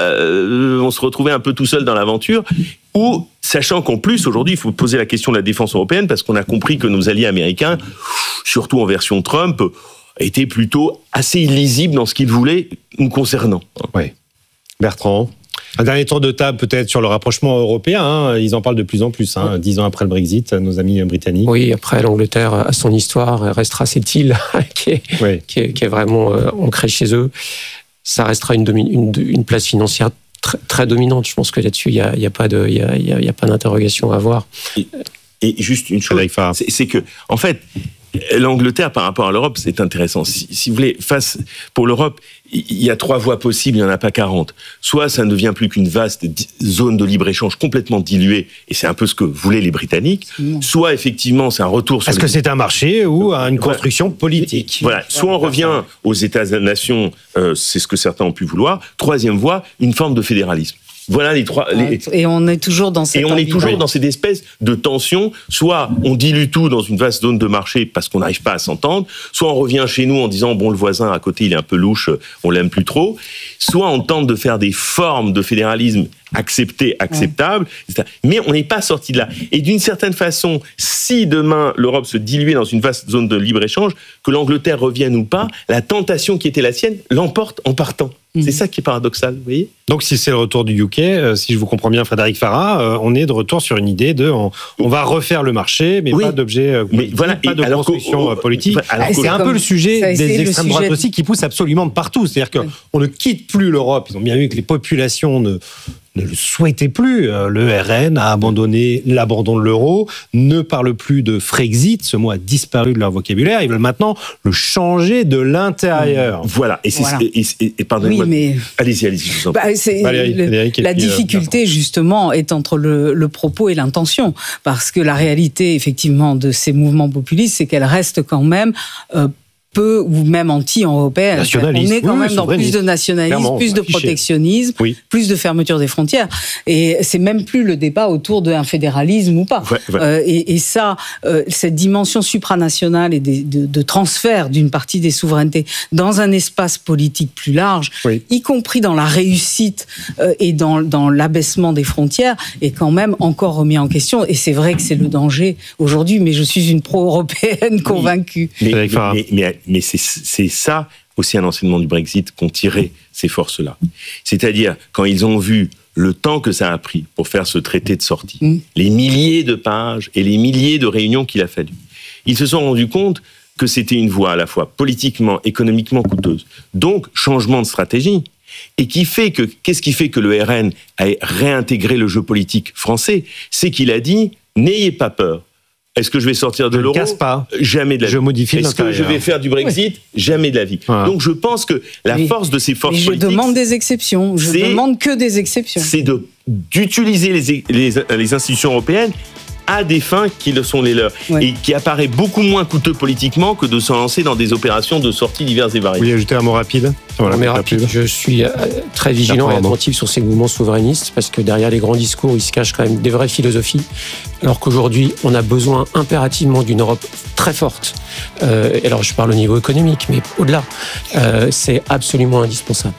Speaker 7: on se retrouvait un peu tout seul dans l'aventure, sachant qu'en plus, aujourd'hui, il faut poser la question de la défense européenne, parce qu'on a compris que nos alliés américains, surtout en version Trump, était plutôt assez illisible dans ce qu'il voulait nous concernant.
Speaker 5: Oui. Bertrand, un dernier tour de table peut-être sur le rapprochement européen. Ils en parlent de plus en plus, 10 ans après le Brexit, nos amis britanniques.
Speaker 8: Oui, après l'Angleterre a son histoire, restera cette île qui est vraiment ancrée chez eux. Ça restera une place financière très, très dominante. Je pense que là-dessus, il n'y a pas d'interrogation à avoir.
Speaker 7: Et juste une chose, c'est que, en fait, l'Angleterre par rapport à l'Europe, c'est intéressant. Si vous voulez, pour l'Europe, il y a 3 voies possibles, il n'y en a pas 40. Soit ça ne devient plus qu'une vaste zone de libre-échange complètement diluée, et c'est un peu ce que voulaient les Britanniques. Soit effectivement, c'est un retour sur...
Speaker 5: Est-ce que c'est un marché ou une construction politique?
Speaker 7: Voilà. Soit on revient aux États-nations, c'est ce que certains ont pu vouloir. 3e voie, une forme de fédéralisme. Voilà les 3.
Speaker 6: Et on est toujours dans
Speaker 7: cette espèce de tension. Soit on dilue tout dans une vaste zone de marché parce qu'on n'arrive pas à s'entendre. Soit on revient chez nous en disant le voisin à côté il est un peu louche, on l'aime plus trop. Soit on tente de faire des formes de fédéralisme acceptable, etc. Mais on n'est pas sorti de là. Et d'une certaine façon, si demain l'Europe se diluait dans une vaste zone de libre-échange, que l'Angleterre revienne ou pas, la tentation qui était la sienne l'emporte en partant. C'est ça qui est paradoxal, vous voyez ?
Speaker 5: Donc, si c'est le retour du UK, si je vous comprends bien, Frédéric Farah, on est de retour sur une idée de on va refaire le marché, mais pas d'objet politique, pas de construction politique. C'est un peu le sujet des extrêmes droites aussi qui pousse absolument de partout. C'est-à-dire qu'on ne quitte plus l'Europe. Ils ont bien vu que les populations ne le souhaitaient plus. Le RN a abandonné l'abandon de l'euro, ne parle plus de Frexit, ce mot a disparu de leur vocabulaire. Ils veulent maintenant le changer de l'intérieur.
Speaker 7: Voilà. Et pardonnez-moi.
Speaker 6: Mais...
Speaker 7: Allez-y, je vous en prie.
Speaker 6: La difficulté, justement, est entre le propos et l'intention. Parce que la réalité, effectivement, de ces mouvements populistes, c'est qu'elle reste quand même... peu ou même anti-européenne. On est quand même dans plus de nationalisme, plus de protectionnisme, plus de fermeture des frontières. Et c'est même plus le débat autour d'un fédéralisme ou pas. Et ça, cette dimension supranationale et de transfert d'une partie des souverainetés dans un espace politique plus large, y compris dans la réussite et dans l'abaissement des frontières, est quand même encore remis en question. Et c'est vrai que c'est le danger aujourd'hui, mais je suis une pro-européenne convaincue.
Speaker 7: Mais c'est ça aussi un enseignement du Brexit qu'ont tiré ces forces-là. C'est-à-dire, quand ils ont vu le temps que ça a pris pour faire ce traité de sortie, les milliers de pages et les milliers de réunions qu'il a fallu, ils se sont rendus compte que c'était une voie à la fois politiquement, économiquement coûteuse. Donc, changement de stratégie. Et qu'est-ce qui fait que le RN a réintégré le jeu politique français ? C'est qu'il a dit, n'ayez pas peur. Est-ce que je vais sortir de l'euro ?
Speaker 5: Casse pas.
Speaker 7: Jamais de la vie.
Speaker 5: Je modifie
Speaker 7: Est-ce que je vais faire du Brexit ? Jamais de la vie. Voilà. Donc je pense que la force de ces forces politiques...
Speaker 6: Je demande des exceptions. Je demande que des exceptions.
Speaker 7: C'est d'utiliser les institutions européennes à des fins qui sont les leurs et qui apparaît beaucoup moins coûteux politiquement que de se lancer dans des opérations de sortie diverses et variées.
Speaker 5: Vous voulez ajouter un mot rapide ?
Speaker 8: Rapide. Je suis très vigilant et attentif sur ces mouvements souverainistes parce que derrière les grands discours, il se cache quand même des vraies philosophies. Alors qu'aujourd'hui, on a besoin impérativement d'une Europe très forte. Alors, je parle au niveau économique, mais au-delà, c'est absolument indispensable.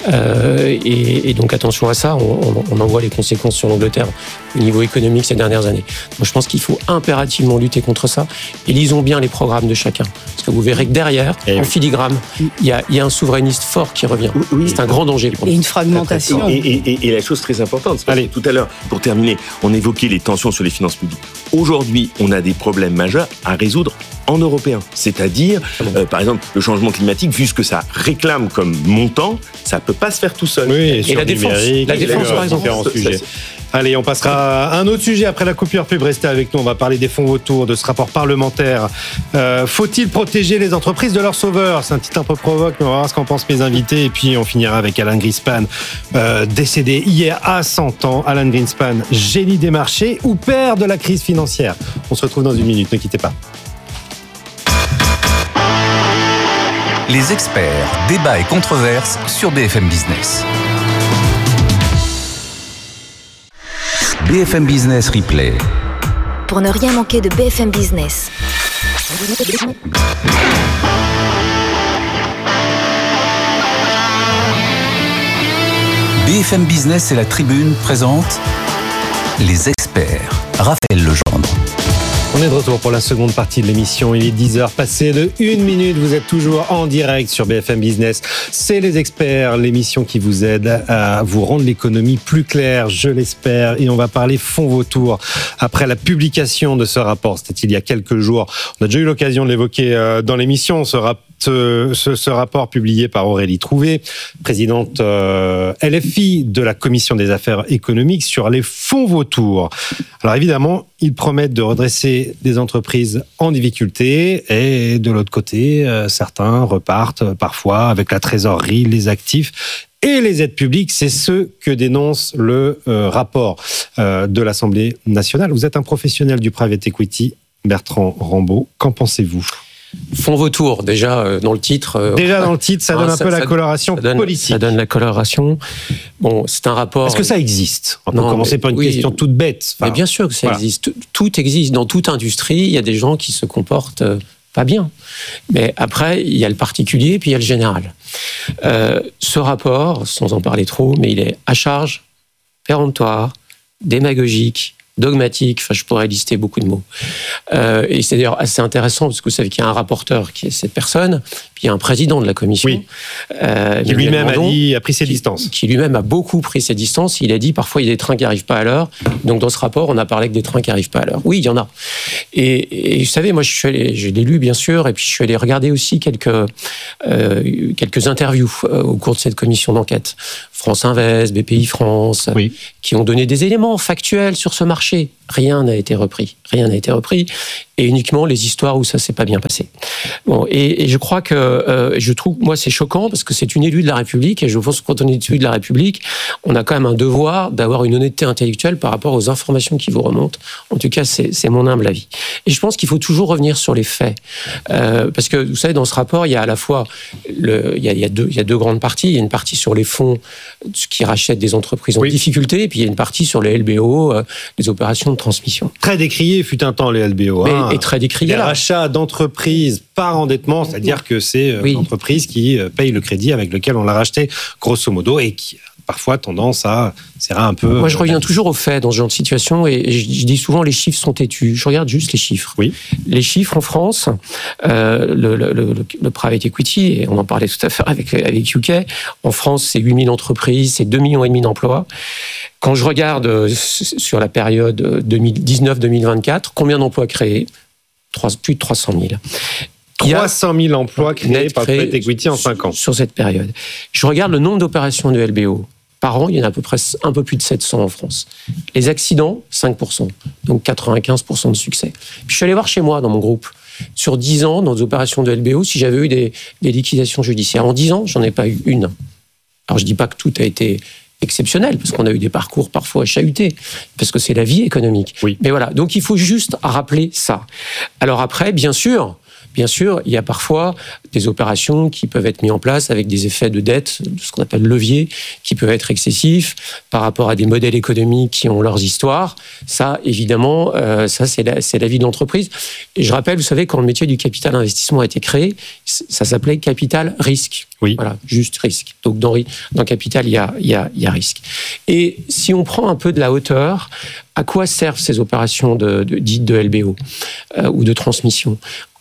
Speaker 8: Et donc, attention à ça. On en voit les conséquences sur l'Angleterre au niveau économique ces dernières années. Moi, je pense qu'il faut impérativement lutter contre ça. Et lisons bien les programmes de chacun. Parce que vous verrez que derrière, en filigrane, il y a un souverainiste fort qui revient. C'est un grand danger.
Speaker 6: Et une fragmentation.
Speaker 7: Et la chose très importante, tout à l'heure, pour terminer, on évoquait les tensions sur les finances publiques. Aujourd'hui, on a des problèmes majeurs à résoudre en européen. C'est-à-dire, par exemple, le changement climatique, vu ce que ça réclame comme montant, ça ne peut pas se faire tout seul.
Speaker 5: Et la défense, par exemple. Allez, on passera à un autre sujet après la coupure pub. Restez avec nous, on va parler des fonds vautours, de ce rapport parlementaire. Faut-il protéger les entreprises de leurs sauveurs ? C'est un titre un peu provoque, mais on va voir ce qu'en pensent mes invités. Et puis on finira avec Alan Greenspan, décédé hier à 100 ans. Alan Greenspan, génie des marchés ou père de la crise financière ? On se retrouve dans une minute, ne quittez pas.
Speaker 3: Les experts, débats et controverses sur BFM Business. BFM Business Replay.
Speaker 4: Pour ne rien manquer de BFM Business.
Speaker 3: BFM Business et la Tribune présentent les experts. Raphaël Legendre.
Speaker 5: On est de retour pour la seconde partie de l'émission. Il est 10h passé de 1 minute. Vous êtes toujours en direct sur BFM Business. C'est les experts, l'émission qui vous aide à vous rendre l'économie plus claire, je l'espère. Et on va parler fonds vautours. Après la publication de ce rapport, c'était il y a quelques jours. On a déjà eu l'occasion de l'évoquer dans l'émission. Ce rapport publié par Aurélie Trouvé, présidente LFI de la Commission des affaires économiques sur les fonds vautours. Alors évidemment, ils promettent de redresser des entreprises en difficulté et de l'autre côté, certains repartent parfois avec la trésorerie, les actifs et les aides publiques. C'est ce que dénonce le rapport de l'Assemblée nationale. Vous êtes un professionnel du private equity, Bertrand Rambaud. Qu'en pensez-vous ?
Speaker 8: Fonds vautours, déjà dans le titre.
Speaker 5: Déjà dans le titre, ça donne un peu la coloration politique.
Speaker 8: Ça donne la coloration. Bon, c'est un rapport.
Speaker 5: Est-ce que ça existe ? On peut commencer par une question toute bête.
Speaker 8: Mais bien sûr que ça existe. Tout existe. Dans toute industrie, il y a des gens qui se comportent pas bien. Mais après, il y a le particulier, puis il y a le général. Ce rapport, sans en parler trop, mais il est à charge péremptoire, démagogique, dogmatique, enfin je pourrais lister beaucoup de mots. Et c'est d'ailleurs assez intéressant parce que vous savez qu'il y a un rapporteur qui est cette personne, puis il y a un président de la commission.
Speaker 5: Oui. Qui lui-même a pris ses distances.
Speaker 8: Qui lui-même a beaucoup pris ses distances. Il a dit parfois il y a des trains qui n'arrivent pas à l'heure. Donc dans ce rapport, on a parlé que des trains qui n'arrivent pas à l'heure. Oui, il y en a. Et vous savez, moi je l'ai lu bien sûr, et puis je suis allé regarder aussi quelques interviews au cours de cette commission d'enquête. France Invest, BPI France, qui ont donné des éléments factuels sur ce marché. Rien n'a été repris. Et uniquement les histoires où ça s'est pas bien passé. Bon, et je crois que je trouve, moi, c'est choquant parce que c'est une élue de la République et je pense que quand on est élu de la République, on a quand même un devoir d'avoir une honnêteté intellectuelle par rapport aux informations qui vous remontent. En tout cas, c'est mon humble avis. Et je pense qu'il faut toujours revenir sur les faits, parce que vous savez, dans ce rapport, il y a à la fois il y a deux grandes parties. Il y a une partie sur les fonds qui rachètent des entreprises en difficulté, et puis il y a une partie sur les LBO, les opérations de transmission.
Speaker 5: Très décrié fut un temps les LBO.
Speaker 8: Et très décrié.
Speaker 5: Les rachats d'entreprises par endettement, c'est-à-dire que c'est l'entreprise qui paye le crédit avec lequel on l'a racheté, grosso modo, et qui parfois tendance à serrer un peu.
Speaker 8: Moi, je reviens toujours aux faits dans ce genre de situation, et je dis souvent les chiffres sont têtus. Je regarde juste les chiffres.
Speaker 5: Oui.
Speaker 8: Les chiffres en France, le private equity, et on en parlait tout à fait avec UK, en France, c'est 8000 entreprises, c'est 2,5 millions d'emplois. Quand je regarde sur la période 2019-2024, combien d'emplois créés ? Plus de 300 000.
Speaker 5: 300 000 emplois créés par le private equity en 5 ans.
Speaker 8: Sur cette période. Je regarde le nombre d'opérations de LBO. Par an, il y en a à peu près un peu plus de 700 en France. Les accidents, 5%. Donc 95% de succès. Puis je suis allé voir chez moi, dans mon groupe. Sur 10 ans, dans des opérations de LBO, si j'avais eu des liquidations judiciaires. En 10 ans, j'en ai pas eu une. Alors je dis pas que tout a été exceptionnel, parce qu'on a eu des parcours parfois chahutés, parce que c'est la vie économique.
Speaker 5: Oui.
Speaker 8: Mais voilà, donc il faut juste rappeler ça. Alors après, bien sûr, il y a parfois des opérations qui peuvent être mises en place avec des effets de dette, ce qu'on appelle levier, qui peuvent être excessifs par rapport à des modèles économiques qui ont leurs histoires. Ça, évidemment, c'est la vie de l'entreprise. Et je rappelle, vous savez, quand le métier du capital investissement a été créé, ça s'appelait capital risque.
Speaker 5: Oui.
Speaker 8: Voilà, juste risque. Donc dans capital, il y a risque. Et si on prend un peu de la hauteur, à quoi servent ces opérations dites de LBO ou de transmission ?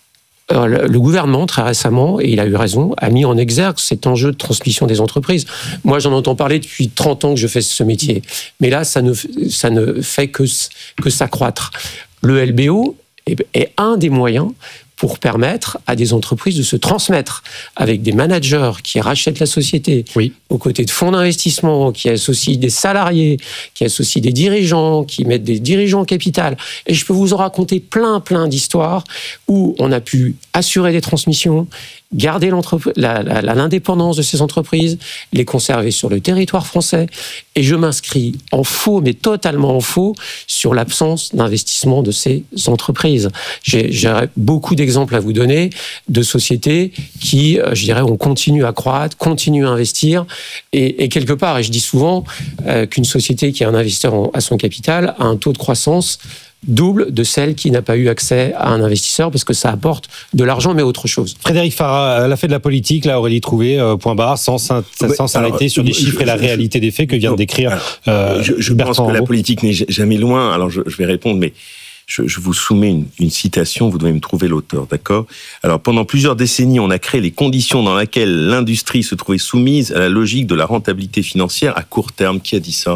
Speaker 8: Le gouvernement, très récemment, et il a eu raison, a mis en exergue cet enjeu de transmission des entreprises. Moi, j'en entends parler depuis 30 ans que je fais ce métier. Mais là, ça ne fait que s'accroître. Le LBO est un des moyens pour permettre à des entreprises de se transmettre avec des managers qui rachètent la société, aux côtés de fonds d'investissement, qui associent des salariés, qui associent des dirigeants, qui mettent des dirigeants au capital. Et je peux vous en raconter plein d'histoires où on a pu assurer des transmissions, garder l'indépendance de ces entreprises, les conserver sur le territoire français. Et je m'inscris en faux, mais totalement en faux, sur l'absence d'investissement de ces entreprises. J'ai beaucoup d'exemples à vous donner de sociétés qui, je dirais, on continue à croître, continue à investir. Et quelque part, et je dis souvent qu'une société qui a un investisseur à son capital a un taux de croissance double de celle qui n'a pas eu accès à un investisseur, parce que ça apporte de l'argent, mais autre chose.
Speaker 5: Frédéric Farah, elle a fait de la politique, là, Aurélie Trouvé, point barre, sans s'arrêter sur des chiffres et la réalité des faits que vient de décrire
Speaker 7: je pense que la politique n'est jamais loin. Alors, je vais répondre, mais je vous soumets une citation, vous devez me trouver l'auteur, d'accord ? Alors, pendant plusieurs décennies, on a créé les conditions dans lesquelles l'industrie se trouvait soumise à la logique de la rentabilité financière à court terme. Qui a dit ça ?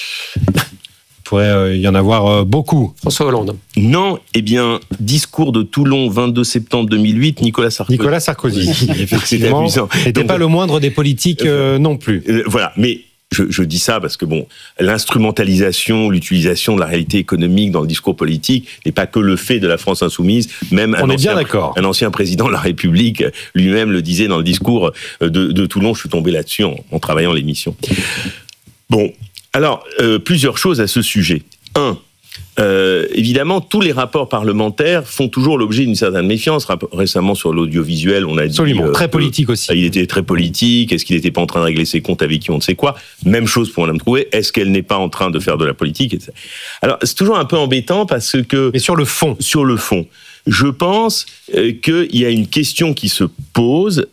Speaker 5: Il pourrait y en avoir beaucoup.
Speaker 8: François Hollande.
Speaker 7: Non, discours de Toulon, 22 septembre 2008, Nicolas Sarkozy.
Speaker 5: Effectivement, n'était pas le moindre des politiques non plus.
Speaker 7: Voilà, mais je dis ça parce que l'instrumentalisation, l'utilisation de la réalité économique dans le discours politique n'est pas que le fait de la France insoumise. Même un ancien président de la République lui-même le disait dans le discours de Toulon. Je suis tombé là-dessus en travaillant l'émission. Bon. Alors, plusieurs choses à ce sujet. Évidemment, tous les rapports parlementaires font toujours l'objet d'une certaine méfiance. Récemment, sur l'audiovisuel, on a dit...
Speaker 5: Absolument, très politique aussi.
Speaker 7: Il était très politique. Est-ce qu'il n'était pas en train de régler ses comptes avec qui on ne sait quoi ? Même chose pour Mme Trouvé. Est-ce qu'elle n'est pas en train de faire de la politique ? Alors, c'est toujours un peu embêtant parce que...
Speaker 5: Mais sur le fond.
Speaker 7: je pense qu'il y a une question qui se pose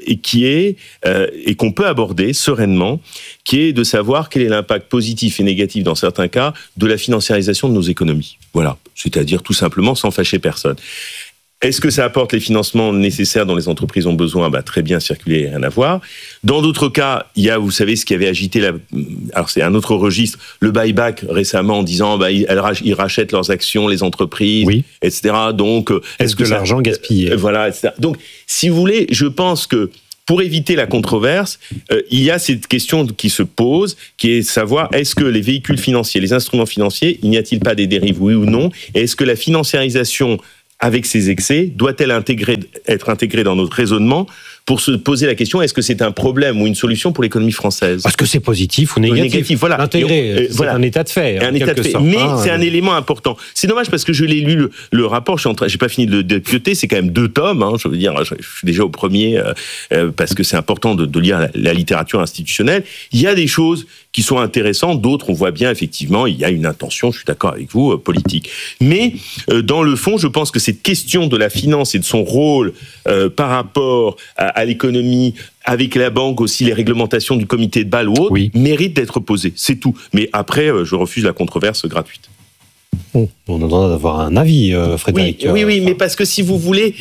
Speaker 7: et qu'on peut aborder sereinement, qui est de savoir quel est l'impact positif et négatif dans certains cas de la financiarisation de nos économies. Voilà, c'est-à-dire tout simplement sans fâcher personne. Est-ce que ça apporte les financements nécessaires dont les entreprises ont besoin ? Très bien, circuler, rien à voir. Dans d'autres cas, il y a, vous savez, ce qui avait agité alors c'est un autre registre, le buyback récemment en disant ils rachètent leurs actions, les entreprises, oui, etc. Donc,
Speaker 5: est-ce que l'argent gaspillé ?
Speaker 7: Voilà, etc. Donc, si vous voulez, je pense que pour éviter la controverse, il y a cette question qui se pose, qui est de savoir, est-ce que les véhicules financiers, les instruments financiers, il n'y a-t-il pas des dérives, oui ou non ? Et est-ce que la financiarisation avec ces excès, doit-elle être intégrée dans notre raisonnement pour se poser la question, est-ce que c'est un problème ou une solution pour l'économie française ?
Speaker 5: Est-ce que c'est positif ou négatif ?
Speaker 7: Voilà.
Speaker 5: L'intégrer, c'est un état de fait.
Speaker 7: Un état de fait. Mais c'est un élément important. C'est dommage parce que je l'ai lu, le rapport, j'ai pas fini de le décrypter, c'est quand même 2 tomes, je veux dire, je suis déjà au premier, parce que c'est important de lire la littérature institutionnelle. Il y a des choses qui sont intéressantes, d'autres, on voit bien, effectivement, il y a une intention, je suis d'accord avec vous, politique. Mais, dans le fond, je pense que cette question de la finance et de son rôle par rapport à l'économie, avec la banque aussi, les réglementations du comité de Bâle ou autres, oui, méritent d'être posées. C'est tout. Mais après, je refuse la controverse gratuite.
Speaker 5: On a le droit d'avoir un avis, Frédéric.
Speaker 7: Oui, mais parce que si vous voulez,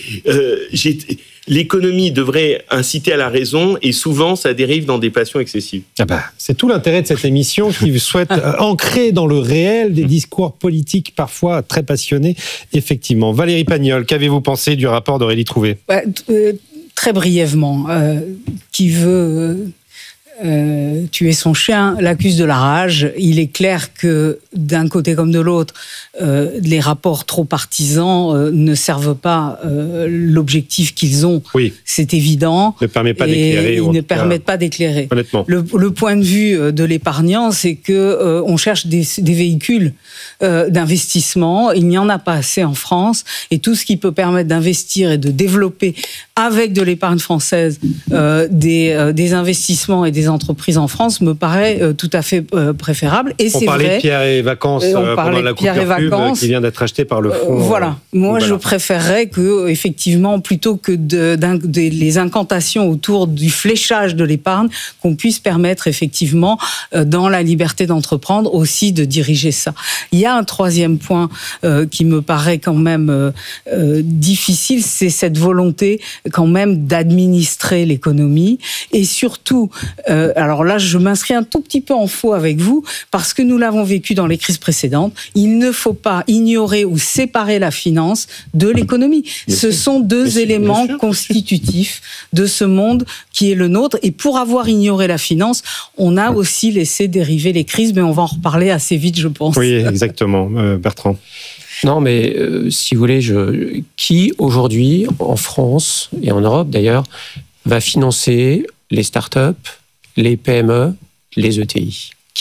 Speaker 7: l'économie devrait inciter à la raison et souvent ça dérive dans des passions excessives.
Speaker 5: C'est tout l'intérêt de cette émission qui souhaite ancrer dans le réel des discours politiques parfois très passionnés. Effectivement. Valérie Pagnol, qu'avez-vous pensé du rapport d'Aurélie Trouvé ?
Speaker 6: Très brièvement, qui veut tuer son chien l'accuse de la rage. Il est clair que d'un côté comme de l'autre, les rapports trop partisans ne servent pas l'objectif qu'ils ont. Oui. C'est évident.
Speaker 5: Ne permet pas d'éclairer.
Speaker 6: Ils ne permettent pas d'éclairer.
Speaker 5: Honnêtement.
Speaker 6: Le point de vue de l'épargnant, c'est que on cherche des véhicules d'investissement. Il n'y en a pas assez en France. Et tout ce qui peut permettre d'investir et de développer avec de l'épargne française des investissements et des entreprises en France me paraît tout à fait préférable. Et c'est vrai.
Speaker 5: On parlait de Pierre et Vacances pendant la coupure pub qui vient d'être acheté par le fonds.
Speaker 6: Voilà. Moi, je préférerais que, effectivement, plutôt que les incantations autour du fléchage de l'épargne, qu'on puisse permettre, effectivement, dans la liberté d'entreprendre, aussi de diriger ça. Il y a un troisième point qui me paraît quand même difficile, c'est cette volonté quand même d'administrer l'économie et surtout, alors là je m'inscris un tout petit peu en faux avec vous parce que nous l'avons vécu dans les crises précédentes, il ne faut pas ignorer ou séparer la finance de l'économie. Ce sont deux éléments constitutifs de ce monde qui est le nôtre et pour avoir ignoré la finance, on a aussi laissé dériver les crises, mais on va en reparler assez vite je pense.
Speaker 5: Oui, exactement. Bertrand.
Speaker 8: Non, mais si vous voulez, qui aujourd'hui, en France et en Europe d'ailleurs, va financer les startups, les PME, les ETI ? Qui ?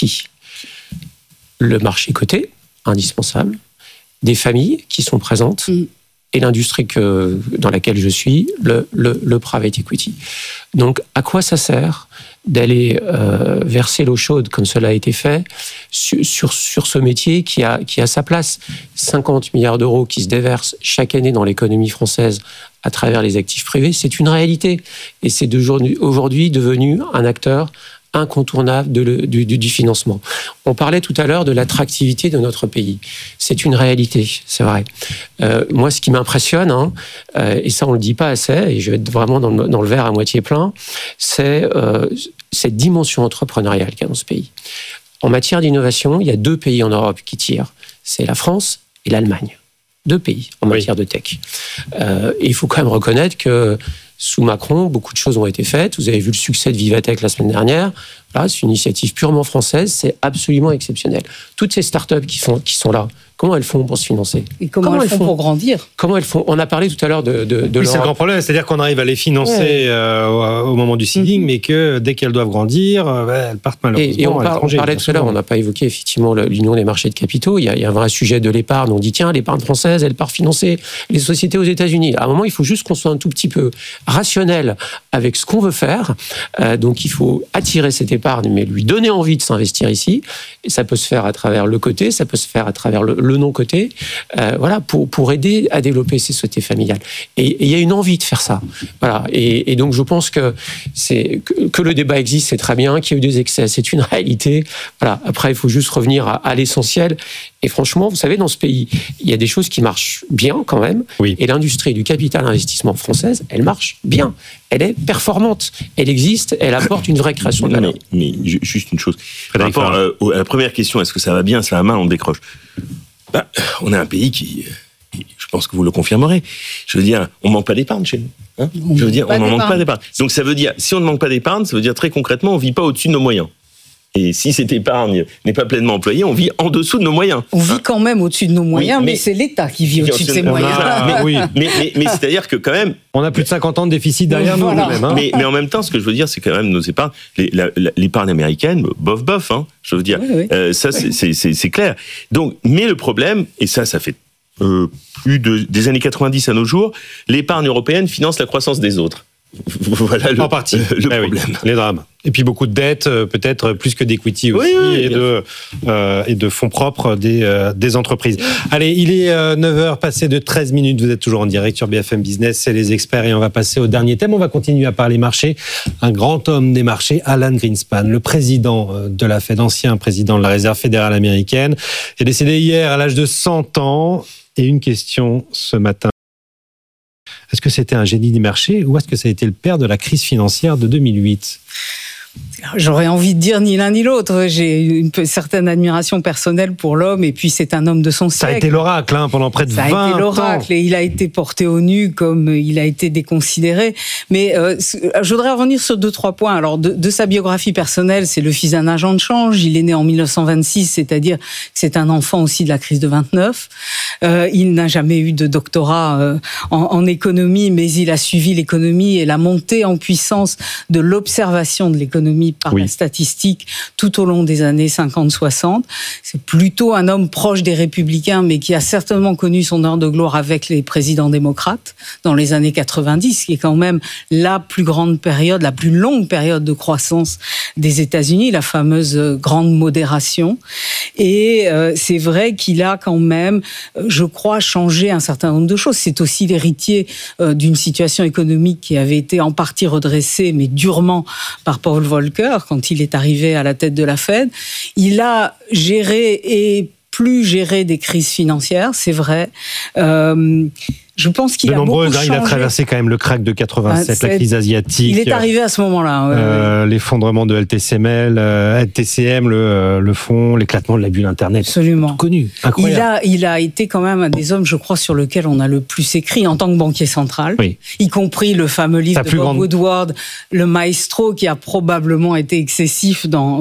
Speaker 8: Le marché coté, indispensable, des familles qui sont présentes, et l'industrie dans laquelle je suis, le private equity. Donc, à quoi ça sert d'aller verser l'eau chaude, comme cela a été fait, sur ce métier qui a sa place ? 50 milliards d'euros qui se déversent chaque année dans l'économie française à travers les actifs privés, c'est une réalité. Et c'est aujourd'hui devenu un acteur incontournable du financement. On parlait tout à l'heure de l'attractivité de notre pays. C'est une réalité, c'est vrai. Moi, ce qui m'impressionne, et ça on ne le dit pas assez, et je vais être vraiment dans le verre à moitié plein, c'est cette dimension entrepreneuriale qu'il y a dans ce pays. En matière d'innovation, il y a 2 pays en Europe qui tirent. C'est la France et l'Allemagne. 2 pays en matière de tech. Et il faut quand même reconnaître que sous Macron, beaucoup de choses ont été faites. Vous avez vu le succès de Vivatech la semaine dernière. Là, c'est une initiative purement française, c'est absolument exceptionnel. Toutes ces startups qui sont là, comment elles font pour se financer ?
Speaker 6: Et comment elles font pour grandir ?
Speaker 8: Comment elles font ? On a parlé tout à l'heure de
Speaker 5: oui, c'est le grand problème, c'est-à-dire qu'on arrive à les financer au moment du seeding, mais que dès qu'elles doivent grandir, elles partent malheureusement à l'étranger.
Speaker 8: On parlait tout à l'heure, on n'a pas évoqué effectivement l'union des marchés de capitaux. Il y a un vrai sujet de l'épargne. On dit tiens, l'épargne française, elle part financer les sociétés aux États-Unis. À un moment, il faut juste qu'on soit un tout petit peu rationnel avec ce qu'on veut faire. Donc, il faut attirer cette épargne, mais lui donner envie de s'investir ici. Et ça peut se faire à travers le côté, ça peut se faire à travers le le non-coté, voilà, pour aider à développer ces sociétés familiales. Et il y a une envie de faire ça. Voilà. Et donc, je pense que le débat existe, c'est très bien, qu'il y a eu des excès, c'est une réalité. Voilà. Après, il faut juste revenir à l'essentiel. Et franchement, vous savez, dans ce pays, il y a des choses qui marchent bien quand même. Oui. Et l'industrie du capital investissement française, elle marche bien. Elle est performante. Elle existe. Elle apporte une vraie création de valeur.
Speaker 7: Mais juste une chose. Par rapport à la première question, est-ce que ça va bien, ça va mal, on décroche. On est un pays qui, je pense que vous le confirmerez. Je veux dire, on manque pas d'épargne chez nous. Hein, je veux dire, on n'en manque pas d'épargne. Donc ça veut dire, si on ne manque pas d'épargne, ça veut dire très concrètement, on vit pas au-dessus de nos moyens. Et si cette épargne n'est pas pleinement employée, on vit en dessous de nos moyens.
Speaker 6: On vit quand même au-dessus de nos moyens, mais c'est l'État qui vit au-dessus de ses moyens.
Speaker 7: Mais c'est-à-dire que quand même...
Speaker 5: On a plus de 50 ans de déficit derrière nous. Même, hein.
Speaker 7: Mais en même temps, ce que je veux dire, c'est quand même nos épargnes... L'épargne américaine, bof, hein, je veux dire. Ça, c'est clair. Donc, mais le problème, et ça fait des années 90 à nos jours, l'épargne européenne finance la croissance des autres. Voilà
Speaker 5: en partie le problème. Oui, les drames. Et puis beaucoup de dettes, peut-être plus que d'equity aussi, et de fonds propres des entreprises. Allez, il est 9h passé de 13 minutes. Vous êtes toujours en direct sur BFM Business, c'est les experts et on va passer au dernier thème. On va continuer à parler marché. Un grand homme des marchés, Alan Greenspan, le président de la Fed, ancien président de la Réserve fédérale américaine, est décédé hier à l'âge de 100 ans. Et une question ce matin. Est-ce que c'était un génie des marchés ou est-ce que ça a été le père de la crise financière de 2008 ?
Speaker 6: J'aurais envie de dire ni l'un ni l'autre. J'ai une certaine admiration personnelle pour l'homme et puis c'est un homme de son siècle.
Speaker 5: Ça a été l'oracle pendant près de 20 ans. Ça a été l'oracle
Speaker 6: et il a été porté au nu comme il a été déconsidéré. Mais je voudrais revenir sur 2-3 points. Alors de sa biographie personnelle, c'est le fils d'un agent de change. Il est né en 1926, c'est-à-dire que c'est un enfant aussi de la crise de 29. Il n'a jamais eu de doctorat en économie, mais il a suivi l'économie et la montée en puissance de l'observation de l'économie par la statistique tout au long des années 50-60. C'est plutôt un homme proche des Républicains, mais qui a certainement connu son heure de gloire avec les présidents démocrates dans les années 90, qui est quand même la plus grande période, la plus longue période de croissance des États-Unis, la fameuse grande modération. Et c'est vrai qu'il a quand même, je crois, changé un certain nombre de choses. C'est aussi l'héritier d'une situation économique qui avait été en partie redressée, mais durement par Paul Volcker quand il est arrivé à la tête de la Fed. Il a géré et plus géré des crises financières, c'est vrai. Je pense qu'il a beaucoup changé.
Speaker 5: Il a traversé quand même le crack de 87, la crise asiatique.
Speaker 6: Il est arrivé à ce moment-là.
Speaker 5: L'effondrement de LTCM, le fonds, l'éclatement de la bulle Internet.
Speaker 6: Absolument.
Speaker 5: Tout connu, incroyable.
Speaker 6: Il a été quand même un des hommes, je crois, sur lequel on a le plus écrit en tant que banquier central, y compris le fameux livre de Bob Woodward, Le Maestro, qui a probablement été excessif dans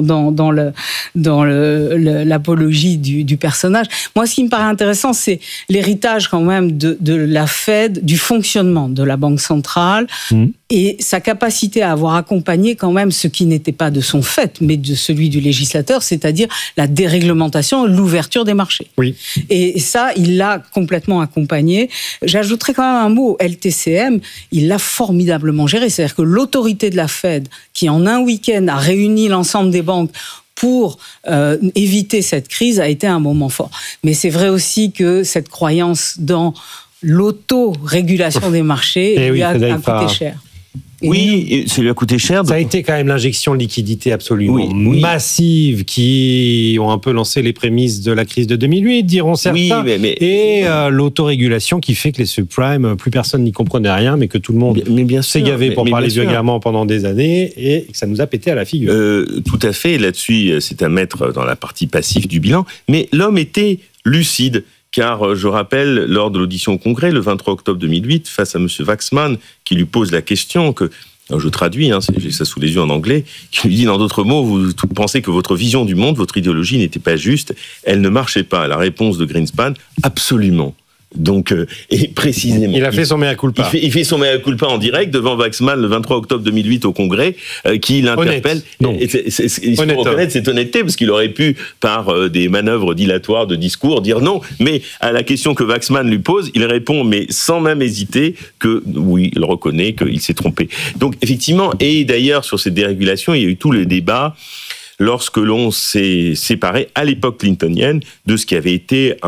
Speaker 6: l'apologie du personnage. Moi, ce qui me paraît intéressant, c'est l'héritage quand même de la Fed, du fonctionnement de la Banque centrale et sa capacité à avoir accompagné quand même ce qui n'était pas de son fait, mais de celui du législateur, c'est-à-dire la déréglementation, l'ouverture des marchés.
Speaker 5: Oui.
Speaker 6: Et ça, il l'a complètement accompagné. J'ajouterais quand même un mot, LTCM, il l'a formidablement géré. C'est-à-dire que l'autorité de la Fed, qui en un week-end a réuni l'ensemble des banques pour éviter cette crise, a été un moment fort. Mais c'est vrai aussi que cette croyance dans l'autorégulation des marchés lui a coûté cher.
Speaker 7: Oui, ça lui a coûté cher.
Speaker 5: Ça a été quand même l'injection de liquidité absolument massive qui ont un peu lancé les prémices de la crise de 2008, diront certains. Et l'autorégulation qui fait que les subprimes, plus personne n'y comprenait rien, mais que tout le monde s'est gavé pour parler vulgairement pendant des années et que ça nous a pété à la figure.
Speaker 7: Tout à fait. Là-dessus, c'est à mettre dans la partie passive du bilan. Mais l'homme était lucide. Car je rappelle, lors de l'audition au Congrès, le 23 octobre 2008, face à M. Waxman, qui lui pose la question que, je traduis, j'ai ça sous les yeux en anglais, qui lui dit, dans d'autres mots, vous pensez que votre vision du monde, votre idéologie n'était pas juste, elle ne marchait pas. La réponse de Greenspan, absolument. Donc, et précisément.
Speaker 5: Il a fait son mea culpa.
Speaker 7: Il fait son mea culpa en direct devant Waxman le 23 octobre 2008 au Congrès, qui l'interpelle. Il faut reconnaître cette honnêteté, parce qu'il aurait pu, par des manœuvres dilatoires de discours, dire non. Mais à la question que Waxman lui pose, il répond, mais sans même hésiter, que oui, il reconnaît qu'il s'est trompé. Donc, effectivement, et d'ailleurs, sur cette dérégulation, il y a eu tout le débat lorsque l'on s'est séparé, à l'époque clintonienne, de ce qui avait été un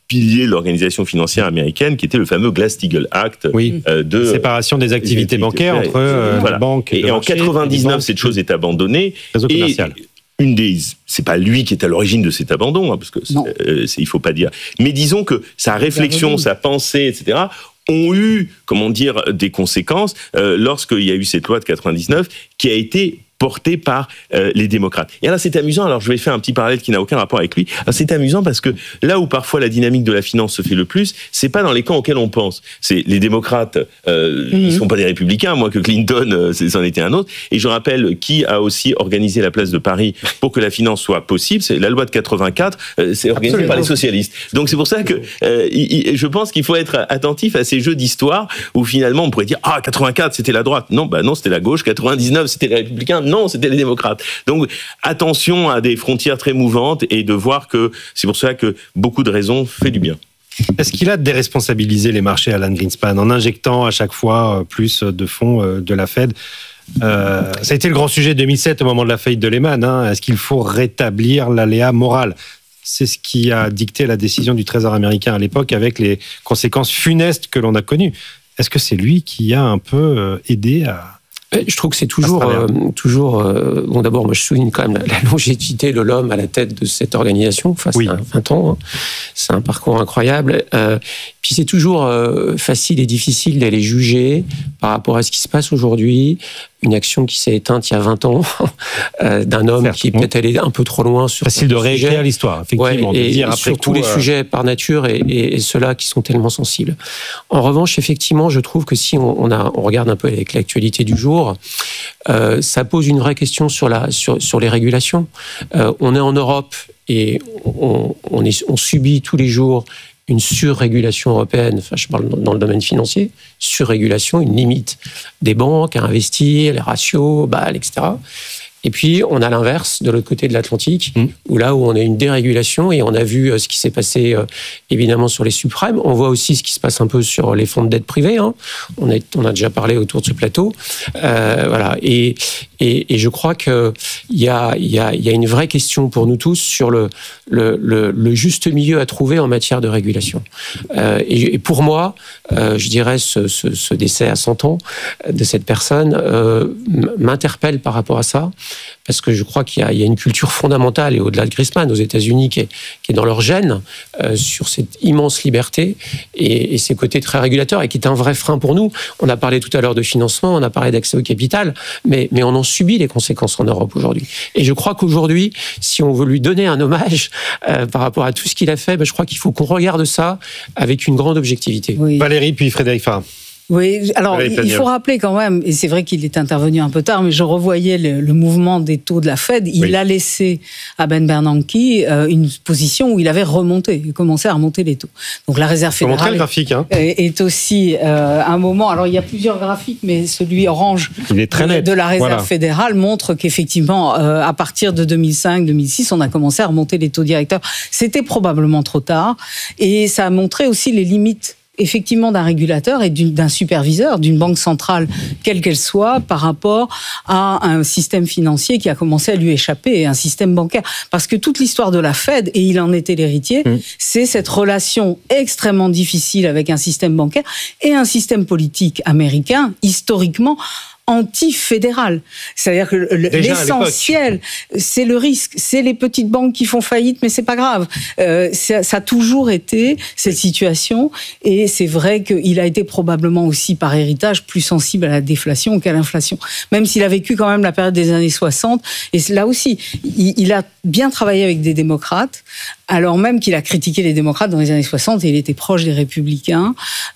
Speaker 7: pilier de l'organisation financière américaine, qui était le fameux Glass-Steagall Act
Speaker 5: de séparation des activités bancaires entre les banques
Speaker 7: et en 99, cette chose est abandonnée.
Speaker 5: Réseau commercial.
Speaker 7: C'est pas lui qui est à l'origine de cet abandon, parce que il faut pas dire. Mais disons que sa réflexion, sa pensée, etc., ont eu, des conséquences lorsqu'il y a eu cette loi de 99 qui a été porté par les démocrates. Et alors c'est amusant, alors je vais faire un petit parallèle qui n'a aucun rapport avec lui. Alors, c'est amusant parce que là où parfois la dynamique de la finance se fait le plus, c'est pas dans les camps auxquels on pense. C'est les démocrates, ils sont pas des républicains, moins que Clinton, c'en était un autre. Et je rappelle qui a aussi organisé la place de Paris pour que la finance soit possible, c'est la loi de 84, c'est organisé par les socialistes. Donc c'est pour ça que je pense qu'il faut être attentif à ces jeux d'histoire où finalement on pourrait dire 84 c'était la droite. Non, c'était la gauche, 99 c'était les républicains. Non, c'était les démocrates. Donc, attention à des frontières très mouvantes et de voir que c'est pour ça que beaucoup de raisons fait du bien.
Speaker 5: Est-ce qu'il a déresponsabilisé les marchés, Alan Greenspan, en injectant à chaque fois plus de fonds de la Fed ? Ça a été le grand sujet de 2007 au moment de la faillite de Lehman. Est-ce qu'il faut rétablir l'aléa moral ? C'est ce qui a dicté la décision du Trésor américain à l'époque avec les conséquences funestes que l'on a connues. Est-ce que c'est lui qui a un peu aidé à...
Speaker 8: Je trouve que c'est toujours bon. D'abord, moi, je souligne quand même la longévité de l'homme à la tête de cette organisation. Enfin, c'est 20 ans. C'est un parcours incroyable. Puis c'est toujours facile et difficile d'aller juger par rapport à ce qui se passe aujourd'hui. Une action qui s'est éteinte il y a 20 ans d'un homme qui est peut-être allé un peu trop loin sur
Speaker 5: facile de réécrire l'histoire, effectivement,
Speaker 8: et
Speaker 5: de dire après
Speaker 8: sur tous les sujets par nature et ceux-là qui sont tellement sensibles. En revanche, effectivement, je trouve que si on regarde un peu avec l'actualité du jour, ça pose une vraie question sur les régulations. On est en Europe et on subit tous les jours une surrégulation européenne, enfin je parle dans le domaine financier, surrégulation, une limite des banques à investir, les ratios, Bâle, etc. Et puis, on a l'inverse de l'autre côté de l'Atlantique, où on a une dérégulation, et on a vu ce qui s'est passé, évidemment, sur les subprimes. On voit aussi ce qui se passe un peu sur les fonds de dette privée. On a déjà parlé autour de ce plateau. Voilà. Et je crois qu'il y a une vraie question pour nous tous sur le juste milieu à trouver en matière de régulation. Et pour moi, je dirais, ce décès à 100 ans de cette personne m'interpelle par rapport à ça. Parce que je crois qu'il y a une culture fondamentale, et au-delà de Greenspan, aux États-Unis, qui est dans leur gène, sur cette immense liberté et ces côtés très régulateurs, et qui est un vrai frein pour nous. On a parlé tout à l'heure de financement, on a parlé d'accès au capital, mais on en subit les conséquences en Europe aujourd'hui. Et je crois qu'aujourd'hui, si on veut lui donner un hommage par rapport à tout ce qu'il a fait, je crois qu'il faut qu'on regarde ça avec une grande objectivité.
Speaker 5: Oui. Valérie, puis Frédéric Farah.
Speaker 6: Oui, alors il faut rappeler quand même, et c'est vrai qu'il est intervenu un peu tard, mais je revoyais le mouvement des taux de la Fed. Il a laissé à Ben Bernanke une position où il avait commencé à remonter les taux. Donc la Réserve fédérale
Speaker 5: le graphique,
Speaker 6: est aussi un moment. Alors il y a plusieurs graphiques, mais celui orange de la Réserve fédérale montre qu'effectivement, à partir de 2005-2006, on a commencé à remonter les taux directeurs. C'était probablement trop tard, et ça a montré aussi les limites effectivement d'un régulateur et d'un superviseur, d'une banque centrale, quelle qu'elle soit, par rapport à un système financier qui a commencé à lui échapper, un système bancaire. Parce que toute l'histoire de la Fed, et il en était l'héritier, c'est cette relation extrêmement difficile avec un système bancaire et un système politique américain, historiquement, anti-fédéral. C'est-à-dire que l'essentiel, c'est le risque. C'est les petites banques qui font faillite, mais c'est pas grave. Ça a toujours été cette situation, et c'est vrai qu'il a été probablement aussi par héritage plus sensible à la déflation qu'à l'inflation. Même s'il a vécu quand même la période des années 60, et là aussi, il a bien travaillé avec des démocrates, alors même qu'il a critiqué les démocrates dans les années 60, et il était proche des républicains.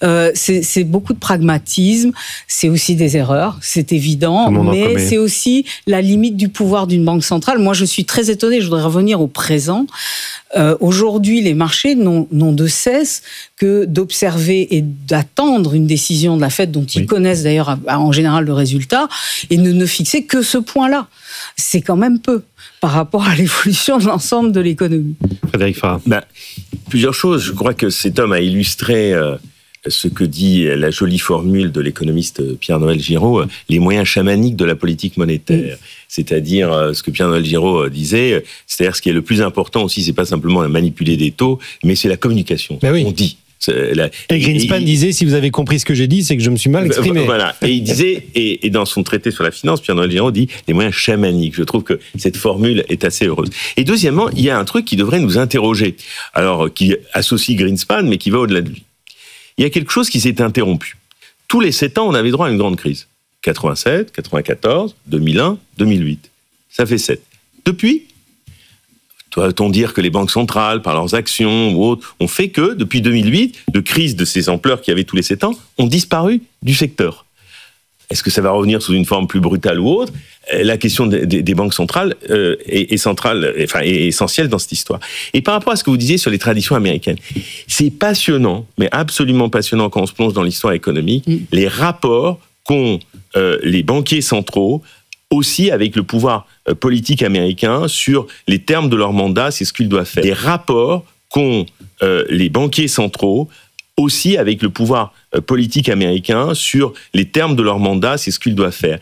Speaker 6: C'est beaucoup de pragmatisme, c'est aussi des erreurs, c'est évident, mais c'est aussi la limite du pouvoir d'une banque centrale. Moi, je suis très étonnée, je voudrais revenir au présent. Aujourd'hui, les marchés n'ont de cesse que d'observer et d'attendre une décision de la Fed, dont ils connaissent d'ailleurs en général le résultat, et ne fixer que ce point-là. C'est quand même peu par rapport à l'évolution de l'ensemble de l'économie.
Speaker 5: Frédéric Farah.
Speaker 7: Plusieurs choses. Je crois que cet homme a illustré ce que dit la jolie formule de l'économiste Pierre-Noël Giraud, les moyens chamaniques de la politique monétaire. C'est-à-dire ce que Pierre-Noël Giraud disait, c'est-à-dire ce qui est le plus important aussi, c'est pas simplement manipuler des taux, mais c'est la communication.
Speaker 5: Oui.
Speaker 7: On dit.
Speaker 5: Et Greenspan disait, si vous avez compris ce que j'ai dit, c'est que je me suis mal exprimé.
Speaker 7: Voilà. Et il disait, et dans son traité sur la finance, Pierre-Noël Giraud dit les moyens chamaniques. Je trouve que cette formule est assez heureuse. Et deuxièmement, il y a un truc qui devrait nous interroger. Alors, qui associe Greenspan, mais qui va au-delà de lui. Il y a quelque chose qui s'est interrompu. Tous les 7 ans, on avait droit à une grande crise. 87, 94, 2001, 2008. Ça fait 7. Depuis, doit-on dire que les banques centrales, par leurs actions ou autres, ont fait que, depuis 2008, de crises de ces ampleurs qu'il y avait tous les 7 ans, ont disparu du secteur. Est-ce que ça va revenir sous une forme plus brutale ou autre ? La question des banques centrales est centrale, enfin, est essentielle dans cette histoire. Et par rapport à ce que vous disiez sur les traditions américaines, c'est passionnant, mais absolument passionnant quand on se plonge dans l'histoire économique, les rapports qu'ont les banquiers centraux aussi avec le pouvoir politique américain sur les termes de leur mandat, c'est ce qu'ils doivent faire. Les rapports qu'ont les banquiers centraux aussi avec le pouvoir politique américain sur les termes de leur mandat, c'est ce qu'ils doivent faire.